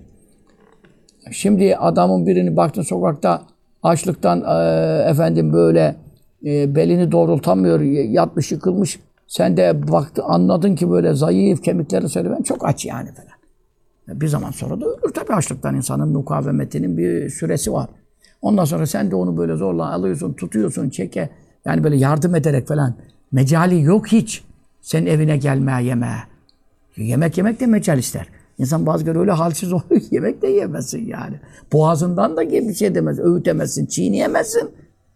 Şimdi adamın birini baktın sokakta açlıktan e, efendim böyle e, belini doğrultamıyor, yatmış yıkılmış. Sen de baktın anladın ki böyle zayıf kemikleri söyle ben çok aç yani falan. Bir zaman sonra da ölür tabii açlıktan insanın mukavemetinin bir süresi var. Ondan sonra sen de onu böyle zorla alıyorsun, tutuyorsun, çeke. Yani böyle yardım ederek falan. Mecali yok hiç. Senin evine gelmeye, yemeğe. Yemek yemek de mecal ister. İnsan bazı kere öyle halsiz oluyor yemek de yiyemezsin yani. Boğazından da bir şey demez, öğütemezsin, çiğneyemezsin.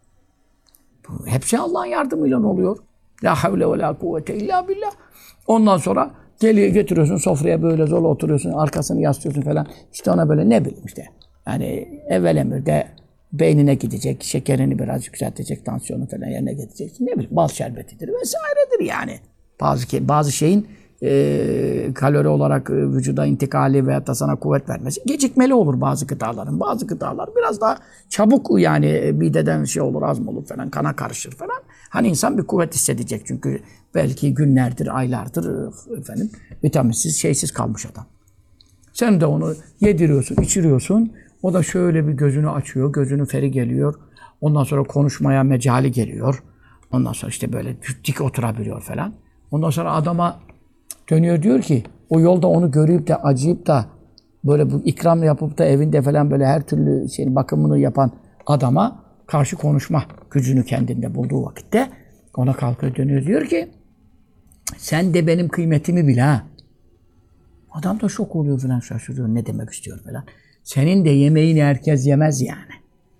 Bu hepsi Allah'ın yardımıyla oluyor. La havle ve la kuvvete illa billah. Ondan sonra geliyor getiriyorsun sofraya böyle zorla oturuyorsun, arkasını yaslıyorsun falan. İşte ona böyle ne bileyim işte. Yani evvel emirde beynine gidecek, şekerini biraz yükseltecek, tansiyonu falan yerine getireceksin. Ne bileyim bal şerbetidir vesairedir yani. Bazı bazı şeyin e, kalori olarak e, vücuda intikali veyahut da sana kuvvet vermesi gecikmeli olur bazı gıdaların. Bazı gıdalar biraz daha çabuk yani e, mideden şey olur, hazm olur falan, kana karışır falan. Hani insan bir kuvvet hissedecek çünkü belki günlerdir, aylardır e, efendim vitaminsiz, şeysiz kalmış adam. Sen de onu yediriyorsun, içiriyorsun. O da şöyle bir gözünü açıyor, gözünün feri geliyor. Ondan sonra konuşmaya mecali geliyor. Ondan sonra işte böyle dik oturabiliyor falan. Ondan sonra adama dönüyor diyor ki, o yolda onu görüp de acıyıp da böyle bu ikram yapıp da evinde falan böyle her türlü şeyin bakımını yapan adama karşı konuşma gücünü kendinde bulduğu vakitte ona kalkıyor dönüyor diyor ki, sen de benim kıymetimi bil ha. Adam da şok oluyor falan, şaşırıyor ne demek istiyor falan. Senin de yemeğini herkes yemez yani.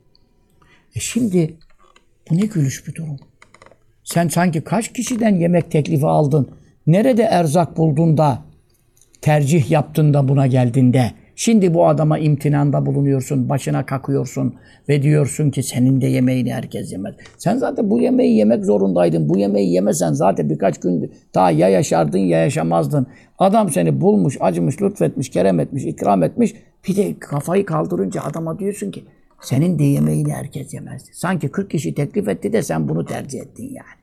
E şimdi bu ne gülüş bir durum. Sen sanki kaç kişiden yemek teklifi aldın? Nerede erzak buldun da tercih yaptın da buna geldin de? Şimdi bu adama imtinanda bulunuyorsun, başına kakıyorsun ve diyorsun ki senin de yemeğini herkes yemez. Sen zaten bu yemeği yemek zorundaydın. Bu yemeği yemesen zaten birkaç gün daha ya yaşardın ya yaşamazdın. Adam seni bulmuş, acımış, lütfetmiş, kerem etmiş, ikram etmiş. Bir de kafayı kaldırınca adama diyorsun ki senin de yemeğini herkes yemezdi. Sanki kırk kişi teklif etti de sen bunu tercih ettin yani.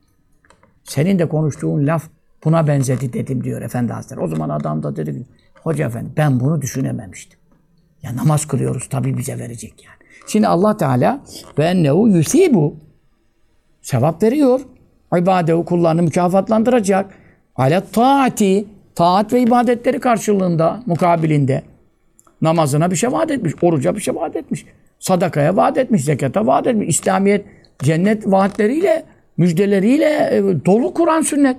Senin de konuştuğun laf buna benzedi dedim diyor Efendi Hazretleri. O zaman adam da dedi ki, hoca efendi ben bunu düşünememiştim. Ya namaz kılıyoruz tabii bize verecek yani. Şimdi Allah Teala ve ennehu yusibu sevap veriyor. İbadehu kullarını mükafatlandıracak. Alet taati taat ve ibadetleri karşılığında, mukabilinde namazına bir şey vaat etmiş, oruca bir şey vaat etmiş, sadakaya vaat etmiş, zekata vaat etmiş. İslamiyet cennet vaatleriyle, müjdeleriyle e, dolu Kur'an sünnet.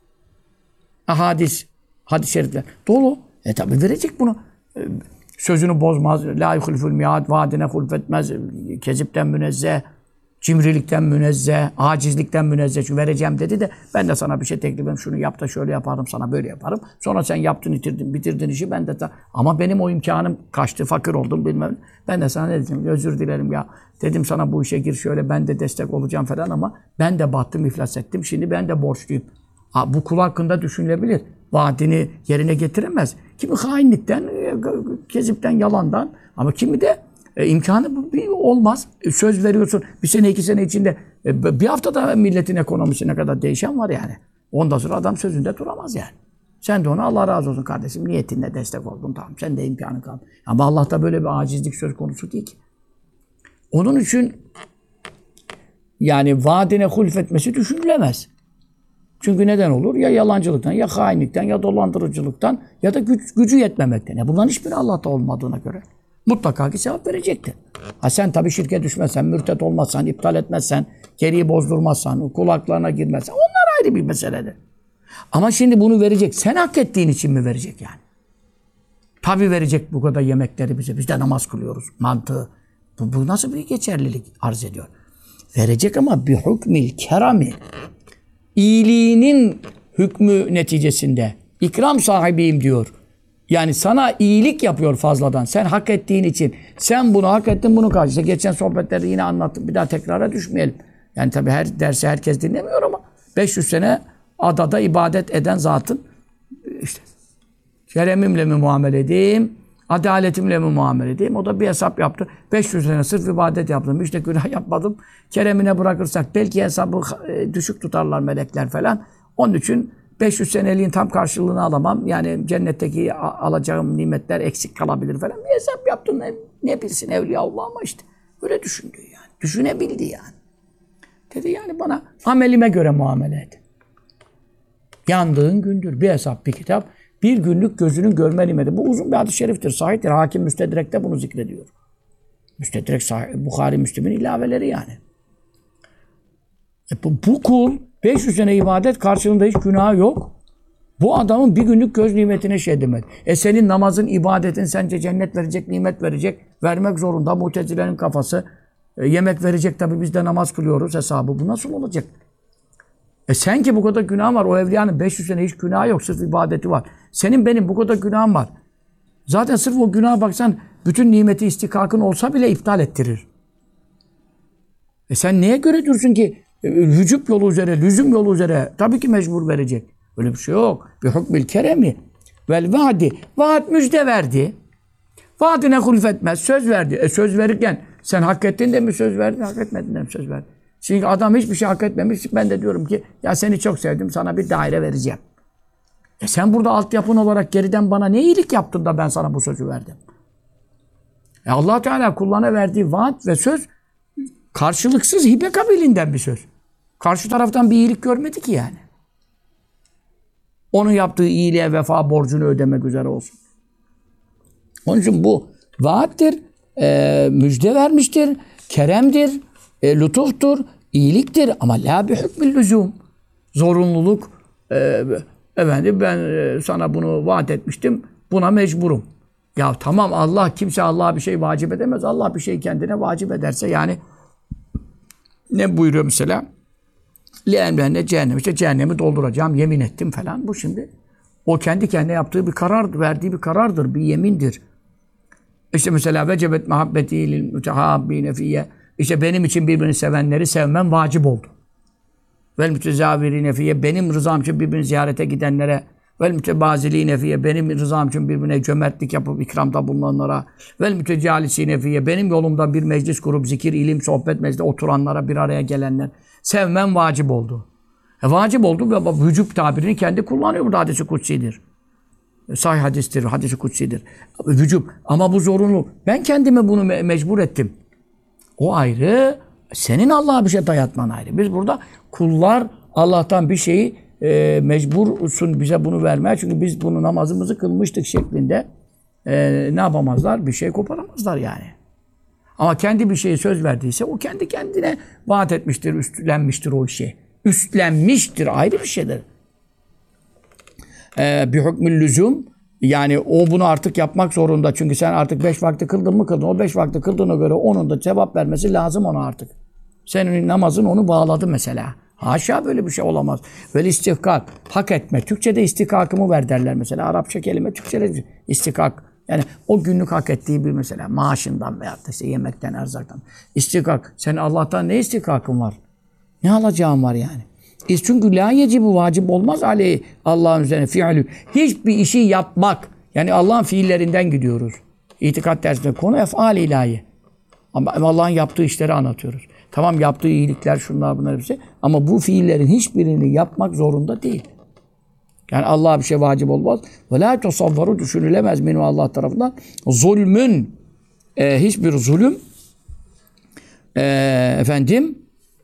Hadis, hadis-i şerifler dolu. E tabi verecek bunu. E, sözünü bozmaz, la yuhliful miad, vaadine hulfetmez, kezipten münezzeh, cimrilikten münezzeh, acizlikten münezzeh. Çünkü vereceğim dedi de ben de sana bir şey teklif ederim, şunu yap da şöyle yaparım, sana böyle yaparım. Sonra sen yaptın, bitirdin, bitirdin işi, ben de ta... ama benim o imkanım kaçtı, fakir oldum bilmem. Ben de sana ne dedim, özür dilerim ya. Dedim sana bu işe gir şöyle, ben de destek olacağım falan ama ben de battım, iflas ettim. Şimdi ben de borçluyum. Ha, bu kul hakkında düşünülebilir. Vaadini yerine getiremez. Kimi hainlikten, kezipten, yalandan ama kimi de e, imkanı bir olmaz. E, söz veriyorsun bir sene iki sene içinde e, bir haftada milletin ekonomisine kadar değişen var yani. Ondan sonra adam sözünde duramaz yani. Sen de ona Allah razı olsun kardeşim niyetinle destek oldun tamam. Sen de imkanı kal. Ama Allah'ta böyle bir acizlik söz konusu değil ki. Onun için yani vaadine hulfetmesi düşünülemez. Çünkü neden olur? Ya yalancılıktan, ya hainlikten, ya dolandırıcılıktan, ya da güç, gücü yetmemekten. Ya bunların hiçbiri Allah'ta olmadığına göre mutlaka ki sevap verecektir. Ha sen tabii şirke düşmezsen, mürtet olmazsan, iptal etmezsen, geriyi bozdurmazsan, kulaklarına girmezsen, onlar ayrı bir meseledir. Ama şimdi bunu verecek, sen hak ettiğin için mi verecek yani? Tabii verecek bu kadar yemekleri bize. Biz de namaz kılıyoruz. Mantığı. Bu, bu nasıl bir geçerlilik arz ediyor? Verecek ama bir hükmil kerami. İyiliğinin hükmü neticesinde ikram sahibiyim diyor. Yani sana iyilik yapıyor fazladan. Sen hak ettiğin için. Sen bunu hak ettin, bunu karşı. İşte geçen sohbetlerde yine anlattım. Bir daha tekrara düşmeyelim. Yani tabii her dersi herkes dinlemiyor ama beş yüz sene adada ibadet eden zatın işte keremimle mi muamele edeyim, adaletimle mi muamele edeyim? O da bir hesap yaptı. beş yüz sene sırf ibadet yaptım. Hiç de günah yapmadım. Keremine bırakırsak belki hesabı düşük tutarlar melekler falan. Onun için beş yüz seneliğin tam karşılığını alamam. Yani cennetteki alacağım nimetler eksik kalabilir falan. Bir hesap yaptım. Ne, ne bilsin Evliyaullah ama işte. Öyle düşündü yani. Düşünebildi yani. Dedi yani bana amelime göre muamele et. Yandığın gündür. Bir hesap, bir kitap. Bir günlük gözünün görme nimeti. Bu uzun bir hadis-i şeriftir. Sahihtir. Hakim Müstedrek'te bunu zikrediyor. Müstedrek, Bukhari, Müslim'in ilaveleri yani. E bu, bu kul beş yüz sene ibadet karşılığında hiç günahı yok. Bu adamın bir günlük göz nimetine şey demedi. E senin namazın, ibadetin sence cennet verecek, nimet verecek. Vermek zorunda. Mutezilerin kafası. E, yemek verecek tabii biz de namaz kılıyoruz hesabı. Bu nasıl olacak? E sen ki bu kadar günah var. O evliyanın beş yüz sene hiç günahı yok. Sırf ibadeti var. Senin benim bu kadar günahım var. Zaten sırf o günaha baksan bütün nimeti istikakın olsa bile iptal ettirir. E sen neye göre dursun ki e, hücub yolu üzere, lüzum yolu üzere tabii ki mecbur verecek. Öyle bir şey yok. Bir hükmül keremi vel vaadi. Vaat müjde verdi. Vaadine hulfetmez. Söz verdi. E söz verirken sen hak ettin de mi söz verdin, hak etmedin de mi söz verdin? Çünkü adam hiçbir şey hak etmemiş. Ben de diyorum ki ya seni çok sevdim, sana bir daire vereceğim. E sen burada altyapın olarak geriden bana ne iyilik yaptın da ben sana bu sözü verdim? E Allah Teala kullana verdiği vaat ve söz karşılıksız hibe kabilinden bir söz. Karşı taraftan bir iyilik görmedi ki yani. Onun yaptığı iyiliğe vefa borcunu ödemek üzere olsun. Onun için bu vaattir, e, müjde vermiştir, keremdir, e, lütuftur, iyiliktir ama la bi hükmül lüzum. Zorunluluk, e, efendim ben e, sana bunu vaat etmiştim, buna mecburum. Ya tamam, Allah, kimse Allah'a bir şey vacip edemez. Allah bir şey kendine vacip ederse yani ne buyuruyor mesela? Le'emrenne cehennem. İşte cehennemi dolduracağım, yemin ettim falan. Bu şimdi o kendi kendine yaptığı bir karar, verdiği bir karardır, bir yemindir. İşte mesela vecebet muhabbeti lil mütehabbine fiyye. İşte benim için birbirini sevenleri sevmem vacip oldu. Vel mütezavirine fiyye. Benim rızam için birbirini ziyarete gidenlere. Vel mütebaziline fiyye. Benim rızam için birbirine cömertlik yapıp ikramda bulunanlara. Vel mütecalisine fiyye. Benim yolumda bir meclis kurup zikir, ilim, sohbet meclisinde oturanlara, bir araya gelenler. Sevmem vacip oldu. E, vacip oldu ve vücub tabirini kendi kullanıyor. Burada hadis-i kutsidir. Sahih hadistir, hadis-i kutsidir. Vücub. Ama bu zorunlu. Ben kendime bunu me- mecbur ettim. O ayrı. Senin Allah'a bir şey dayatman ayrı. Biz burada kullar Allah'tan bir şeyi e, mecbursun bize bunu vermeye. Çünkü biz bunu namazımızı kılmıştık şeklinde e, ne yapamazlar? Bir şey koparamazlar yani. Ama kendi bir şeye söz verdiyse o kendi kendine vaat etmiştir, üstlenmiştir o işe. Üstlenmiştir, ayrı bir şeydir. Ee, bir hükmül lüzum, yani o bunu artık yapmak zorunda. Çünkü sen artık beş vakti kıldın mı kıldın. O beş vakti kıldığına göre onun da cevap vermesi lazım ona artık. Senin namazın onu bağladı mesela. Haşa, böyle bir şey olamaz. Vel istihkak, hak etme. Türkçe'de istihkakımı ver derler mesela. Arapça kelime, Türkçe'de istihkak. Yani o günlük hak ettiği bir mesela maaşından veyahut da işte yemekten, erzaktan. İstihkak. Senin Allah'tan ne istihkakın var? Ne alacağın var yani? E çünkü la yecibu, vacip olmaz aleyhi, Allah'ın üzerine fiilü. Hiçbir işi yapmak. Yani Allah'ın fiillerinden gidiyoruz. İtikat dersinde konu ef'al ilahi. Ama Allah'ın yaptığı işleri anlatıyoruz. Tamam, yaptığı iyilikler, şunlar bunlar hepsi. Ama bu fiillerin hiçbirini yapmak zorunda değil. Yani Allah'a bir şey vacip olmaz. Ve la tasavvaru, düşünülemez minhu, Allah tarafından. Zulmün, e, hiçbir zulüm e, efendim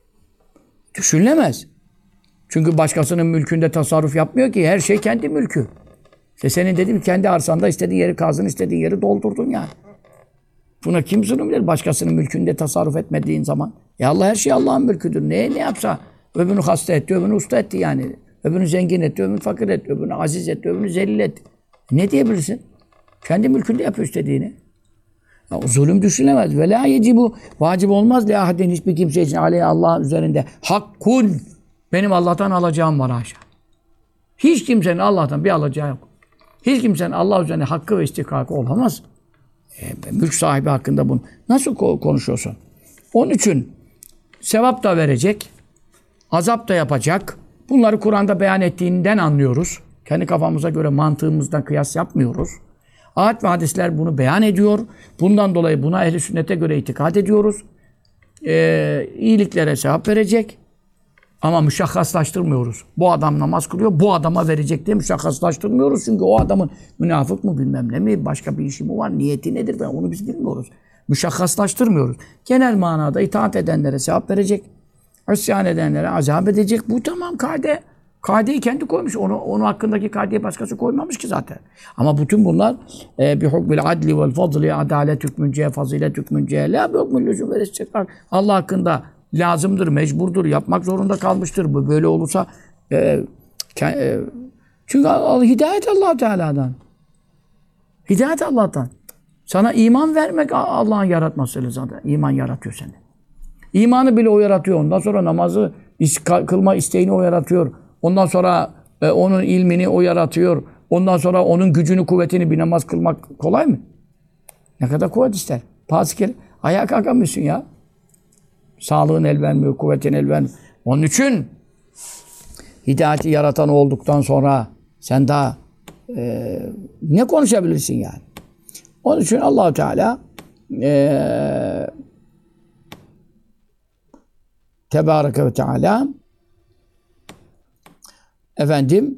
düşünülemez. Çünkü başkasının mülkünde tasarruf yapmıyor ki. Her şey kendi mülkü. İşte senin dediğim kendi arsanda istediğin yeri kazdın, istediğin yeri doldurdun yani. Buna kim zulüm eder? Başkasının mülkünde tasarruf etmediğin zaman. Ya Allah, her şey Allah'ın mülküdür. Neye ne yapsa? Öbürünü hasta etti, öbürünü usta etti yani. Öbürünü zengin etti, öbürünü fakir etti, öbürünü aziz etti, öbürünü zelil etti. Ne diyebilirsin? Kendi mülkünde yapıyor istediğini. Ya, o zulüm düşünülemez. Ve la yecibu, vacip olmaz. Le ahadin, hiçbir kimse için aleyhi, Allah üzerinde hakkun. Benim Allah'tan alacağım var haşa. Hiç kimsenin Allah'tan bir alacağı yok. Hiç kimsenin Allah üzerine hakkı ve istihkakı olamaz. E, mülk sahibi hakkında bunu nasıl konuşuyorsun? Onun için sevap da verecek, azap da yapacak. Bunları Kur'an'da beyan ettiğinden anlıyoruz. Kendi kafamıza göre, mantığımızdan kıyas yapmıyoruz. Ayet ve hadisler bunu beyan ediyor. Bundan dolayı buna ehl-i sünnete göre itikad ediyoruz. Ee, iyiliklere sevap verecek. Ama müşahhaslaştırmıyoruz. Bu adam namaz kılıyor, bu adama verecek diye müşahhaslaştırmıyoruz. Çünkü o adamın münafık mı bilmem ne mi, başka bir işi mi var, niyeti nedir, onu biz bilmiyoruz. Müşahhaslaştırmıyoruz. Genel manada itaat edenlere sevap verecek. İsyan edenlere azap edecek. Bu tamam kaide. Kaideyi kendi koymuş. Onu, onun hakkındaki kaideyi başkası koymamış ki zaten. Ama bütün bunlar e, bi hukmil adli vel fadli, adalet hükmünceye, fazilet hükmünceye, la bi hukmil lüzum ve istikrar. Allah hakkında lazımdır, mecburdur, yapmak zorunda kalmıştır. Bu böyle olursa e, e, çünkü hidayet Allah Teala'dan. Hidayet Allah'tan. Sana iman vermek Allah'ın yaratması zaten. İman yaratıyor seni. İmanı bile o yaratıyor. Ondan sonra namazı kılma isteğini o yaratıyor. Ondan sonra e, onun ilmini o yaratıyor. Ondan sonra onun gücünü, kuvvetini, bir namaz kılmak kolay mı? Ne kadar kuvvet ister? Pasikeli. Ayağa kalkamıyorsun ya. Sağlığın el vermiyor, kuvvetin el vermiyor. Onun için hidayeti yaratan olduktan sonra sen daha e, ne konuşabilirsin yani? Onun için Allah-u Teala e, Tebareke ve Teala efendim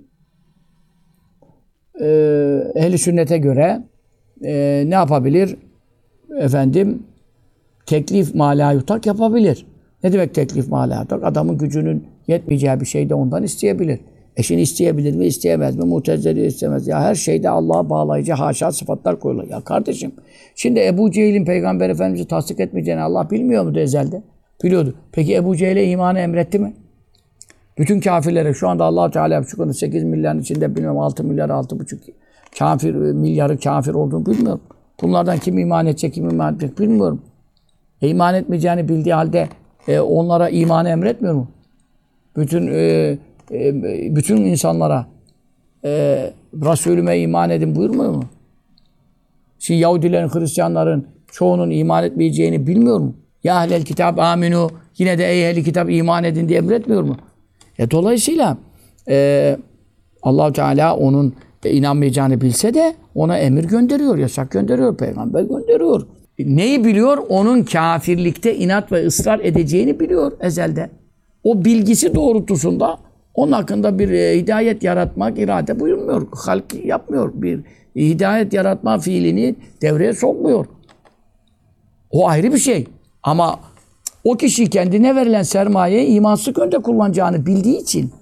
e, ehl-i sünnete göre e, ne yapabilir? Efendim teklif mala yutak yapabilir. Ne demek teklif mala yutak? Adamın gücünün yetmeyeceği bir şey de ondan isteyebilir. Eşini isteyebilir mi, isteyemez mi? Mutezzeli istemez. Ya her şeyde Allah'a bağlayıcı haşa sıfatlar koyulur. Ya kardeşim, şimdi Ebu Cehil'in Peygamber Efendimiz'i tasdik etmeyeceğini Allah bilmiyor muydu ezelde? Biliyordu. Peki Ebu Cehil'e imanı emretti mi? Bütün kafirlere şu anda Allah Teala şu konuda sekiz milyarın içinde bilmiyorum altı milyar, altı buçuk kafir milyarı kafir olduğunu bilmiyorum. Bunlardan kim iman edecek, kim iman edecek bilmiyorum. E, iman etmeyeceğini bildiği halde e, onlara imanı emretmiyor mu? Bütün e, e, bütün insanlara e, Resulüme iman edin buyurmuyor mu? Şimdi Yahudilerin, Hristiyanların çoğunun iman etmeyeceğini bilmiyor mu? Ya ehlel kitap aminu, yine de ey ehli kitap iman edin diye emretmiyor mu? E, dolayısıyla e, Allah-u Teala onun e, inanmayacağını bilse de ona emir gönderiyor, yasak gönderiyor, peygamber gönderiyor. E, neyi biliyor? Onun kafirlikte inat ve ısrar edeceğini biliyor ezelde. O bilgisi doğrultusunda onun hakkında bir e, hidayet yaratmak irade buyurmuyor. Halk yapmıyor. Bir e, hidayet yaratma fiilini devreye sokmuyor. O ayrı bir şey. Ama o kişi kendine verilen sermayeyi imansız yönde kullanacağını bildiği için,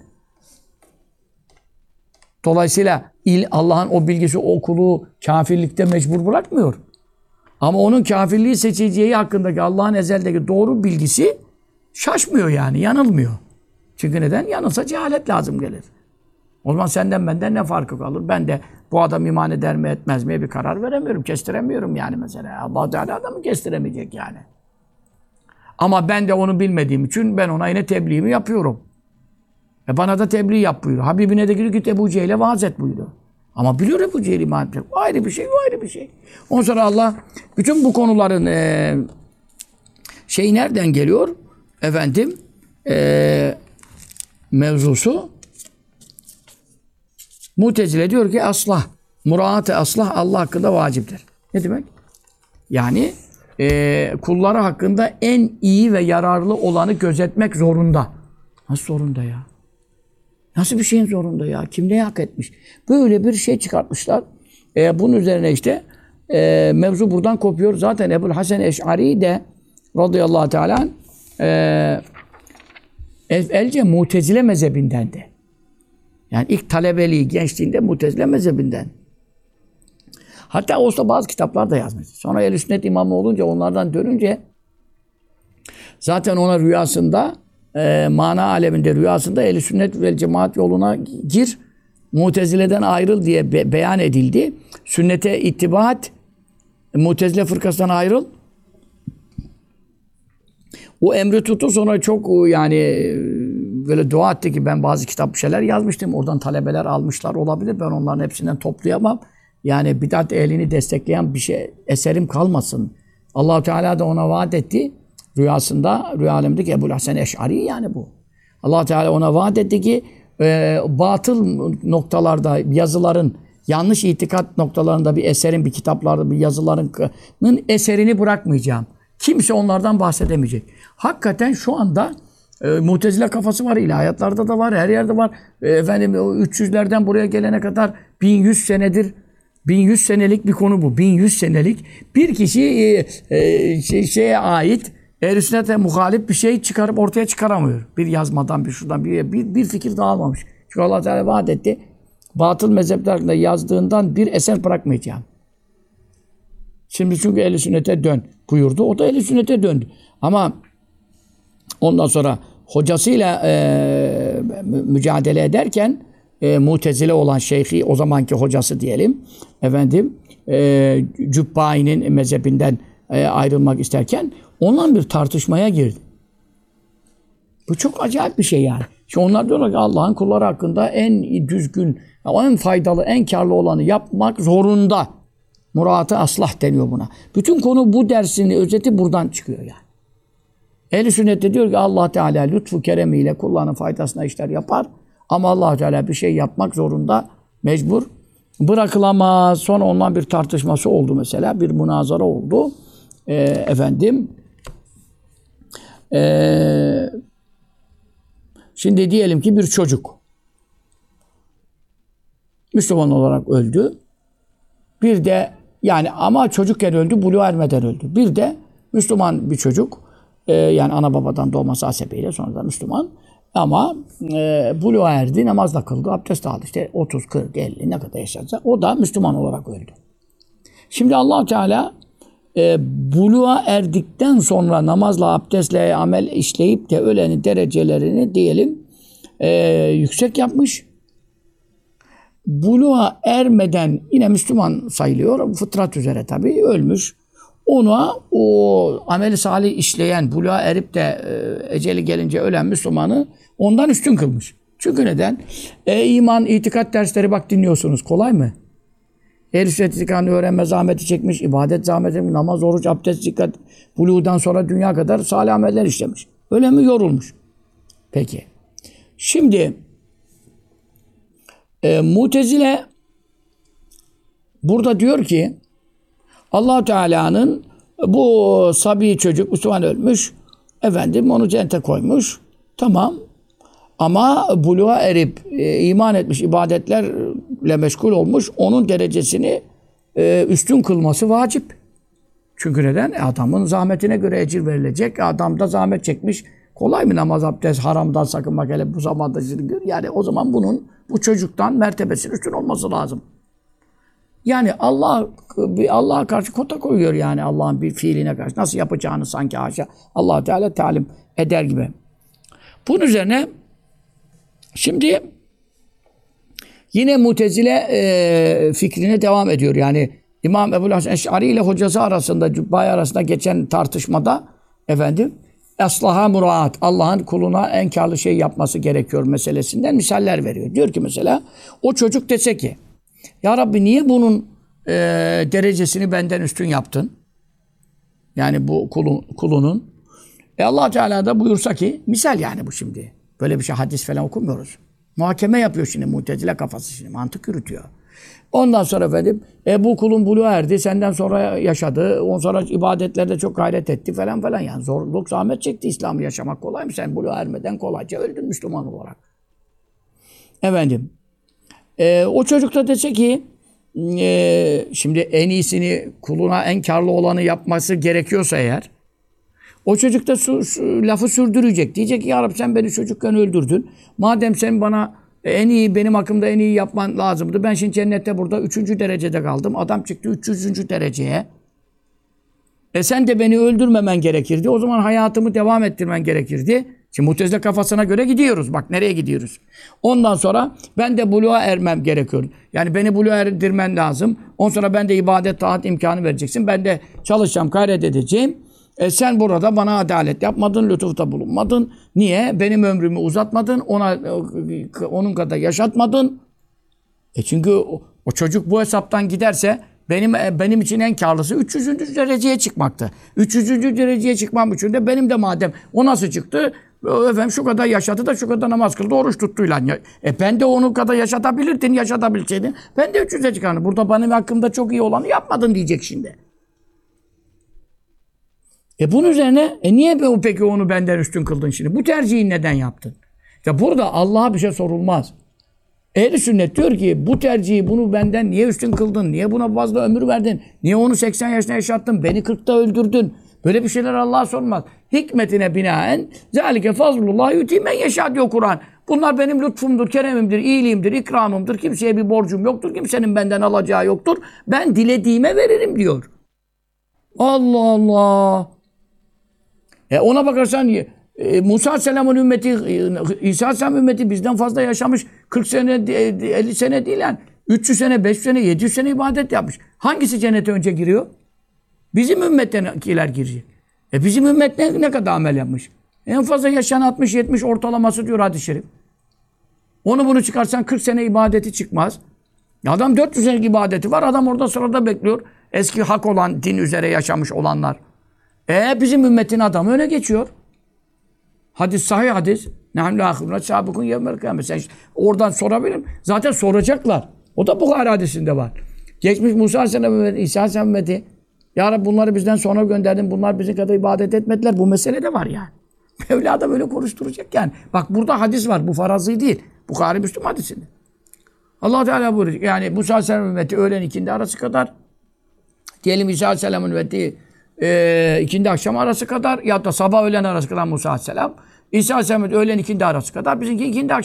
dolayısıyla Allah'ın o bilgisi o kulu kafirlikte mecbur bırakmıyor. Ama onun kafirliği seçeceği hakkındaki Allah'ın ezeldeki doğru bilgisi şaşmıyor yani, yanılmıyor. Çünkü neden? Yanılsa cehalet lazım gelir. O zaman senden benden ne farkı kalır? Ben de bu adam iman eder mi etmez mi bir karar veremiyorum, kestiremiyorum yani mesela. Allah Teala adamı kestiremeyecek yani. Ama ben de onu bilmediğim için ben ona yine tebliğimi yapıyorum. E bana da tebliğ yap buyuruyor. Habibine de gidip git Ebu Cehil'e vaaz et buyuruyor. Ama biliyor Ebu Cehil iman edecek. O ayrı bir şey, o ayrı bir şey. Ondan sonra Allah bütün bu konuların e, şey nereden geliyor? Efendim e, mevzusu Mutezile diyor ki aslah, muraat-ı aslah Allah hakkında vaciptir. Ne demek? Yani e, kulları hakkında en iyi ve yararlı olanı gözetmek zorunda. Nasıl zorunda ya? Nasıl bir şeyin zorunda ya? Kim ne hak etmiş? Böyle bir şey çıkartmışlar. E, bunun üzerine işte e, mevzu buradan kopuyor. Zaten Ebu'l Hasan Eş'ari de radıyallahu teala e, evvelce Mutezile mezhebindendi. Yani ilk talebeliği gençliğinde Mutezile mezhebinden. Hatta olsa bazı kitaplar da yazmış. Sonra Ehl-i Sünnet imamı olunca, onlardan dönünce zaten ona rüyasında e, mana aleminde rüyasında Ehl-i Sünnet ve Cemaat yoluna gir, Mutezile'den ayrıl diye be- beyan edildi. Sünnete ittibaat, Mutezile fırkasından ayrıl. O emri tuttu, sonra çok yani böyle dua etti ki ben bazı kitap bir şeyler yazmıştım. Oradan talebeler almışlar olabilir. Ben onların hepsinden toplayamam. Yani bidat ehlini destekleyen bir şey eserim kalmasın. Allah-u Teala da ona vaat etti. Rüyasında, rüya alemindeki Ebu'l Hasan Eş'ari yani bu. Allah-u Teala ona vaat etti ki e, batıl noktalarda yazıların, yanlış itikat noktalarında bir eserin, bir kitaplarda bir yazıların eserini bırakmayacağım. Kimse onlardan bahsedemeyecek. Hakikaten şu anda e, Mutezile kafası var, ilahiyatlarda da var, her yerde var. E, efendim üç yüzlerden buraya gelene kadar bin yüz senedir, bin yüz senelik bir konu bu. bin yüz senelik bir kişi e, e, şey, şeye ait Ehl-i Sünnet'e muhalif bir şey çıkarıp ortaya çıkaramıyor. Bir yazmadan, bir şuradan, bir, bir, bir fikir dağılmamış. Çünkü Allah Teala vaat etti. Batıl mezheplerinde yazdığından bir eser bırakmayacağım. Şimdi çünkü Ehl-i Sünnet'e dön buyurdu. O da Ehl-i Sünnet'e döndü. Ama ondan sonra hocasıyla e, mücadele ederken e, Mutezile olan şeyhi, o zamanki hocası diyelim, efendim e, Cübbai'nin mezhebinden e, ayrılmak isterken onunla bir tartışmaya girdi. Bu çok acayip bir şey yani. Şimdi onlar diyorlar ki Allah'ın kulları hakkında en düzgün, en faydalı, en karlı olanı yapmak zorunda. Murat-ı aslah deniyor buna. Bütün konu bu dersinin özeti buradan çıkıyor yani. Ehl-i Sünnet de diyor ki Allah Teala lütfu keremiyle kullarının faydasına işler yapar. Ama Allah Teala bir şey yapmak zorunda, mecbur bırakılamaz. Sonra ondan bir tartışması oldu mesela, bir münazara oldu. Ee, efendim, ee, şimdi diyelim ki bir çocuk Müslüman olarak öldü. Bir de yani ama çocukken öldü, buluğa ermeden öldü. Bir de Müslüman bir çocuk, e, yani ana babadan doğması hasebiyle sonra da Müslüman. Ama e, buluğa erdi, namazla kıldı, abdest aldı. İşte otuz, kırk, elli ne kadar yaşarsa o da Müslüman olarak öldü. Şimdi Allah Teala e, buluğa erdikten sonra namazla, abdestle amel işleyip de ölenin derecelerini diyelim e, yüksek yapmış. Buluğa ermeden yine Müslüman sayılıyor. Fıtrat üzere tabii ölmüş. Ona o ameli salih işleyen, buluğa erip de e, eceli gelince ölen Müslümanı ondan üstün kılmış. Çünkü neden? E, iman, itikat dersleri bak dinliyorsunuz. Kolay mı? Ehl-i sünnet itikadını öğrenme zahmeti çekmiş, ibadet zahmeti çekmiş, namaz, oruç, abdest, dikkat, buluğdan sonra dünya kadar salih ameller işlemiş. Öyle mi? Yorulmuş. Peki. Şimdi e, Mutezile burada diyor ki Allah Teala'nın bu sabi çocuk Müslüman ölmüş, efendim onu cennete koymuş. Tamam. Ama buluğa erip e, iman etmiş, ibadetlerle meşgul olmuş, onun derecesini e, üstün kılması vacip. Çünkü neden? E, adamın zahmetine göre ecir verilecek. Adam da zahmet çekmiş. Kolay mı namaz, abdest, haramdan sakınmak hele bu zamanda? Yani o zaman bunun bu çocuktan mertebesinin üstün olması lazım. Yani Allah Allah'a karşı kota koyuyor yani Allah'ın bir fiiline karşı. Nasıl yapacağını sanki haşa Allah Teala talim eder gibi. Bunun üzerine şimdi yine Mutezile e, fikrine devam ediyor. Yani İmam Ebu'l Hasan Eş'ari ile hocası arasında, Cübbay arasında geçen tartışmada efendim Eslaha muraat, Allah'ın kuluna en kârlı şey yapması gerekiyor meselesinden misaller veriyor. Diyor ki mesela o çocuk dese ki Ya Rabbi niye bunun e, derecesini benden üstün yaptın? Yani bu kulun, kulunun. E Allah Teala da buyursa ki, misal yani bu şimdi. Böyle bir şey hadis falan okumuyoruz. Muhakeme yapıyor şimdi Mutezile kafası şimdi. Mantık yürütüyor. Ondan sonra efendim e, bu kulun buluğa erdi. Senden sonra yaşadı. Ondan sonra ibadetlerde çok gayret etti falan falan. Yani zorluk, zahmet çekti. İslam'ı yaşamak kolay mı? Sen buluğa ermeden kolayca öldün Müslüman olarak. Efendim. Ee, o çocuk da dese ki e, şimdi en iyisini kuluna en karlı olanı yapması gerekiyorsa eğer o çocuk da su, su, lafı sürdürecek. Diyecek ki ya Rabbi sen beni çocukken öldürdün. Madem sen bana en iyi benim hakkımda en iyi yapman lazımdı. Ben şimdi cennette burada üçüncü derecede kaldım. Adam çıktı üç yüzüncü dereceye. E sen de beni öldürmemen gerekirdi. O zaman hayatımı devam ettirmen gerekirdi. Şimdi Mutezile kafasına göre gidiyoruz. Bak nereye gidiyoruz. Ondan sonra ben de buluğa ermem gerekiyor. Yani beni buluğa erdirmen lazım. Ondan sonra ben de ibadet, taat imkanı vereceksin. Ben de çalışacağım, gayret edeceğim. E sen burada bana adalet yapmadın, lütufta bulunmadın. Niye? Benim ömrümü uzatmadın, ona onun kadar yaşatmadın. E çünkü o, o çocuk bu hesaptan giderse benim benim için en karlısı üç yüzüncü dereceye çıkmaktı. üç yüzüncü dereceye çıkmam için de benim de madem o nasıl çıktı? Efendim şu kadar yaşadı da şu kadar namaz kıldı, oruç tuttuyla. E ben de onun kadar yaşatabilirdin, yaşatabilseydin. Ben de üç yüze çıkardım. Burada benim hakkımda çok iyi olanı yapmadın diyecek şimdi. E bunun üzerine e niye peki onu benden üstün kıldın şimdi? Bu tercihi neden yaptın? Ya burada Allah'a bir şey sorulmaz. Ehl-i sünnet diyor ki bu tercihi bunu benden niye üstün kıldın? Niye buna fazla ömür verdin? Niye onu seksen yaşına yaşattın? Beni kırkta öldürdün. Böyle bir şeyler Allah'a sormaz. Hikmetine binaen zâlike fazlullah yu'tî men yeşâ diyor Kur'an. Bunlar benim lütfumdur, keremimdir, iyiliğimdir, ikramımdır. Kimseye bir borcum yoktur. Kimsenin benden alacağı yoktur. Ben dilediğime veririm diyor. Allah Allah. E ona bakarsan e, Musa Aleyhisselam'ın ümmeti, e, İsa Aleyhisselam ümmeti bizden fazla yaşamış. kırk sene, elli sene değil yani. üç yüz sene, beş yüz sene, yedi yüz sene ibadet yapmış. Hangisi cennete önce giriyor? Bizim ümmettekiler girecek. E bizim ümmet ne, ne kadar amel yapmış? En fazla yaşayan altmış yetmiş ortalaması diyor hadis-i şerif. Onu bunu çıkarsan kırk sene ibadeti çıkmaz. Adam dört yüz senelik ibadeti var. Adam orada sırada bekliyor. Eski hak olan, din üzere yaşamış olanlar. E bizim ümmetin adamı öne geçiyor. Hadis sahih hadis. Nehmle ahiruna sabıkun yevmel kıyamet. Sen işte oradan sorabilirim. Zaten soracaklar. O da Bukhari hadisinde var. Geçmiş Musa Aleyhisselam ve İsa Aleyhisselam ümmeti. Ya Rabbi bunları bizden sonra gönderdin. Bunlar bizim kadar ibadet etmediler. Bu mesele de var yani. Mevla da böyle konuşturacak yani. Bak burada hadis var. Bu farazi değil. Bukhari Müslüm hadisinde. Allah Teala buyuruyor. Yani Musa Aleyhisselam ümmeti öğlen ikindi arası kadar. Diyelim İsa Aleyhisselam'ın ümmeti e, ikindi akşam arası kadar. Ya da sabah öğlen arası kadar Musa Aleyhisselam. İsa Aleyhisselam öğlen ikindi arası kadar. Bizimki ikindi akşam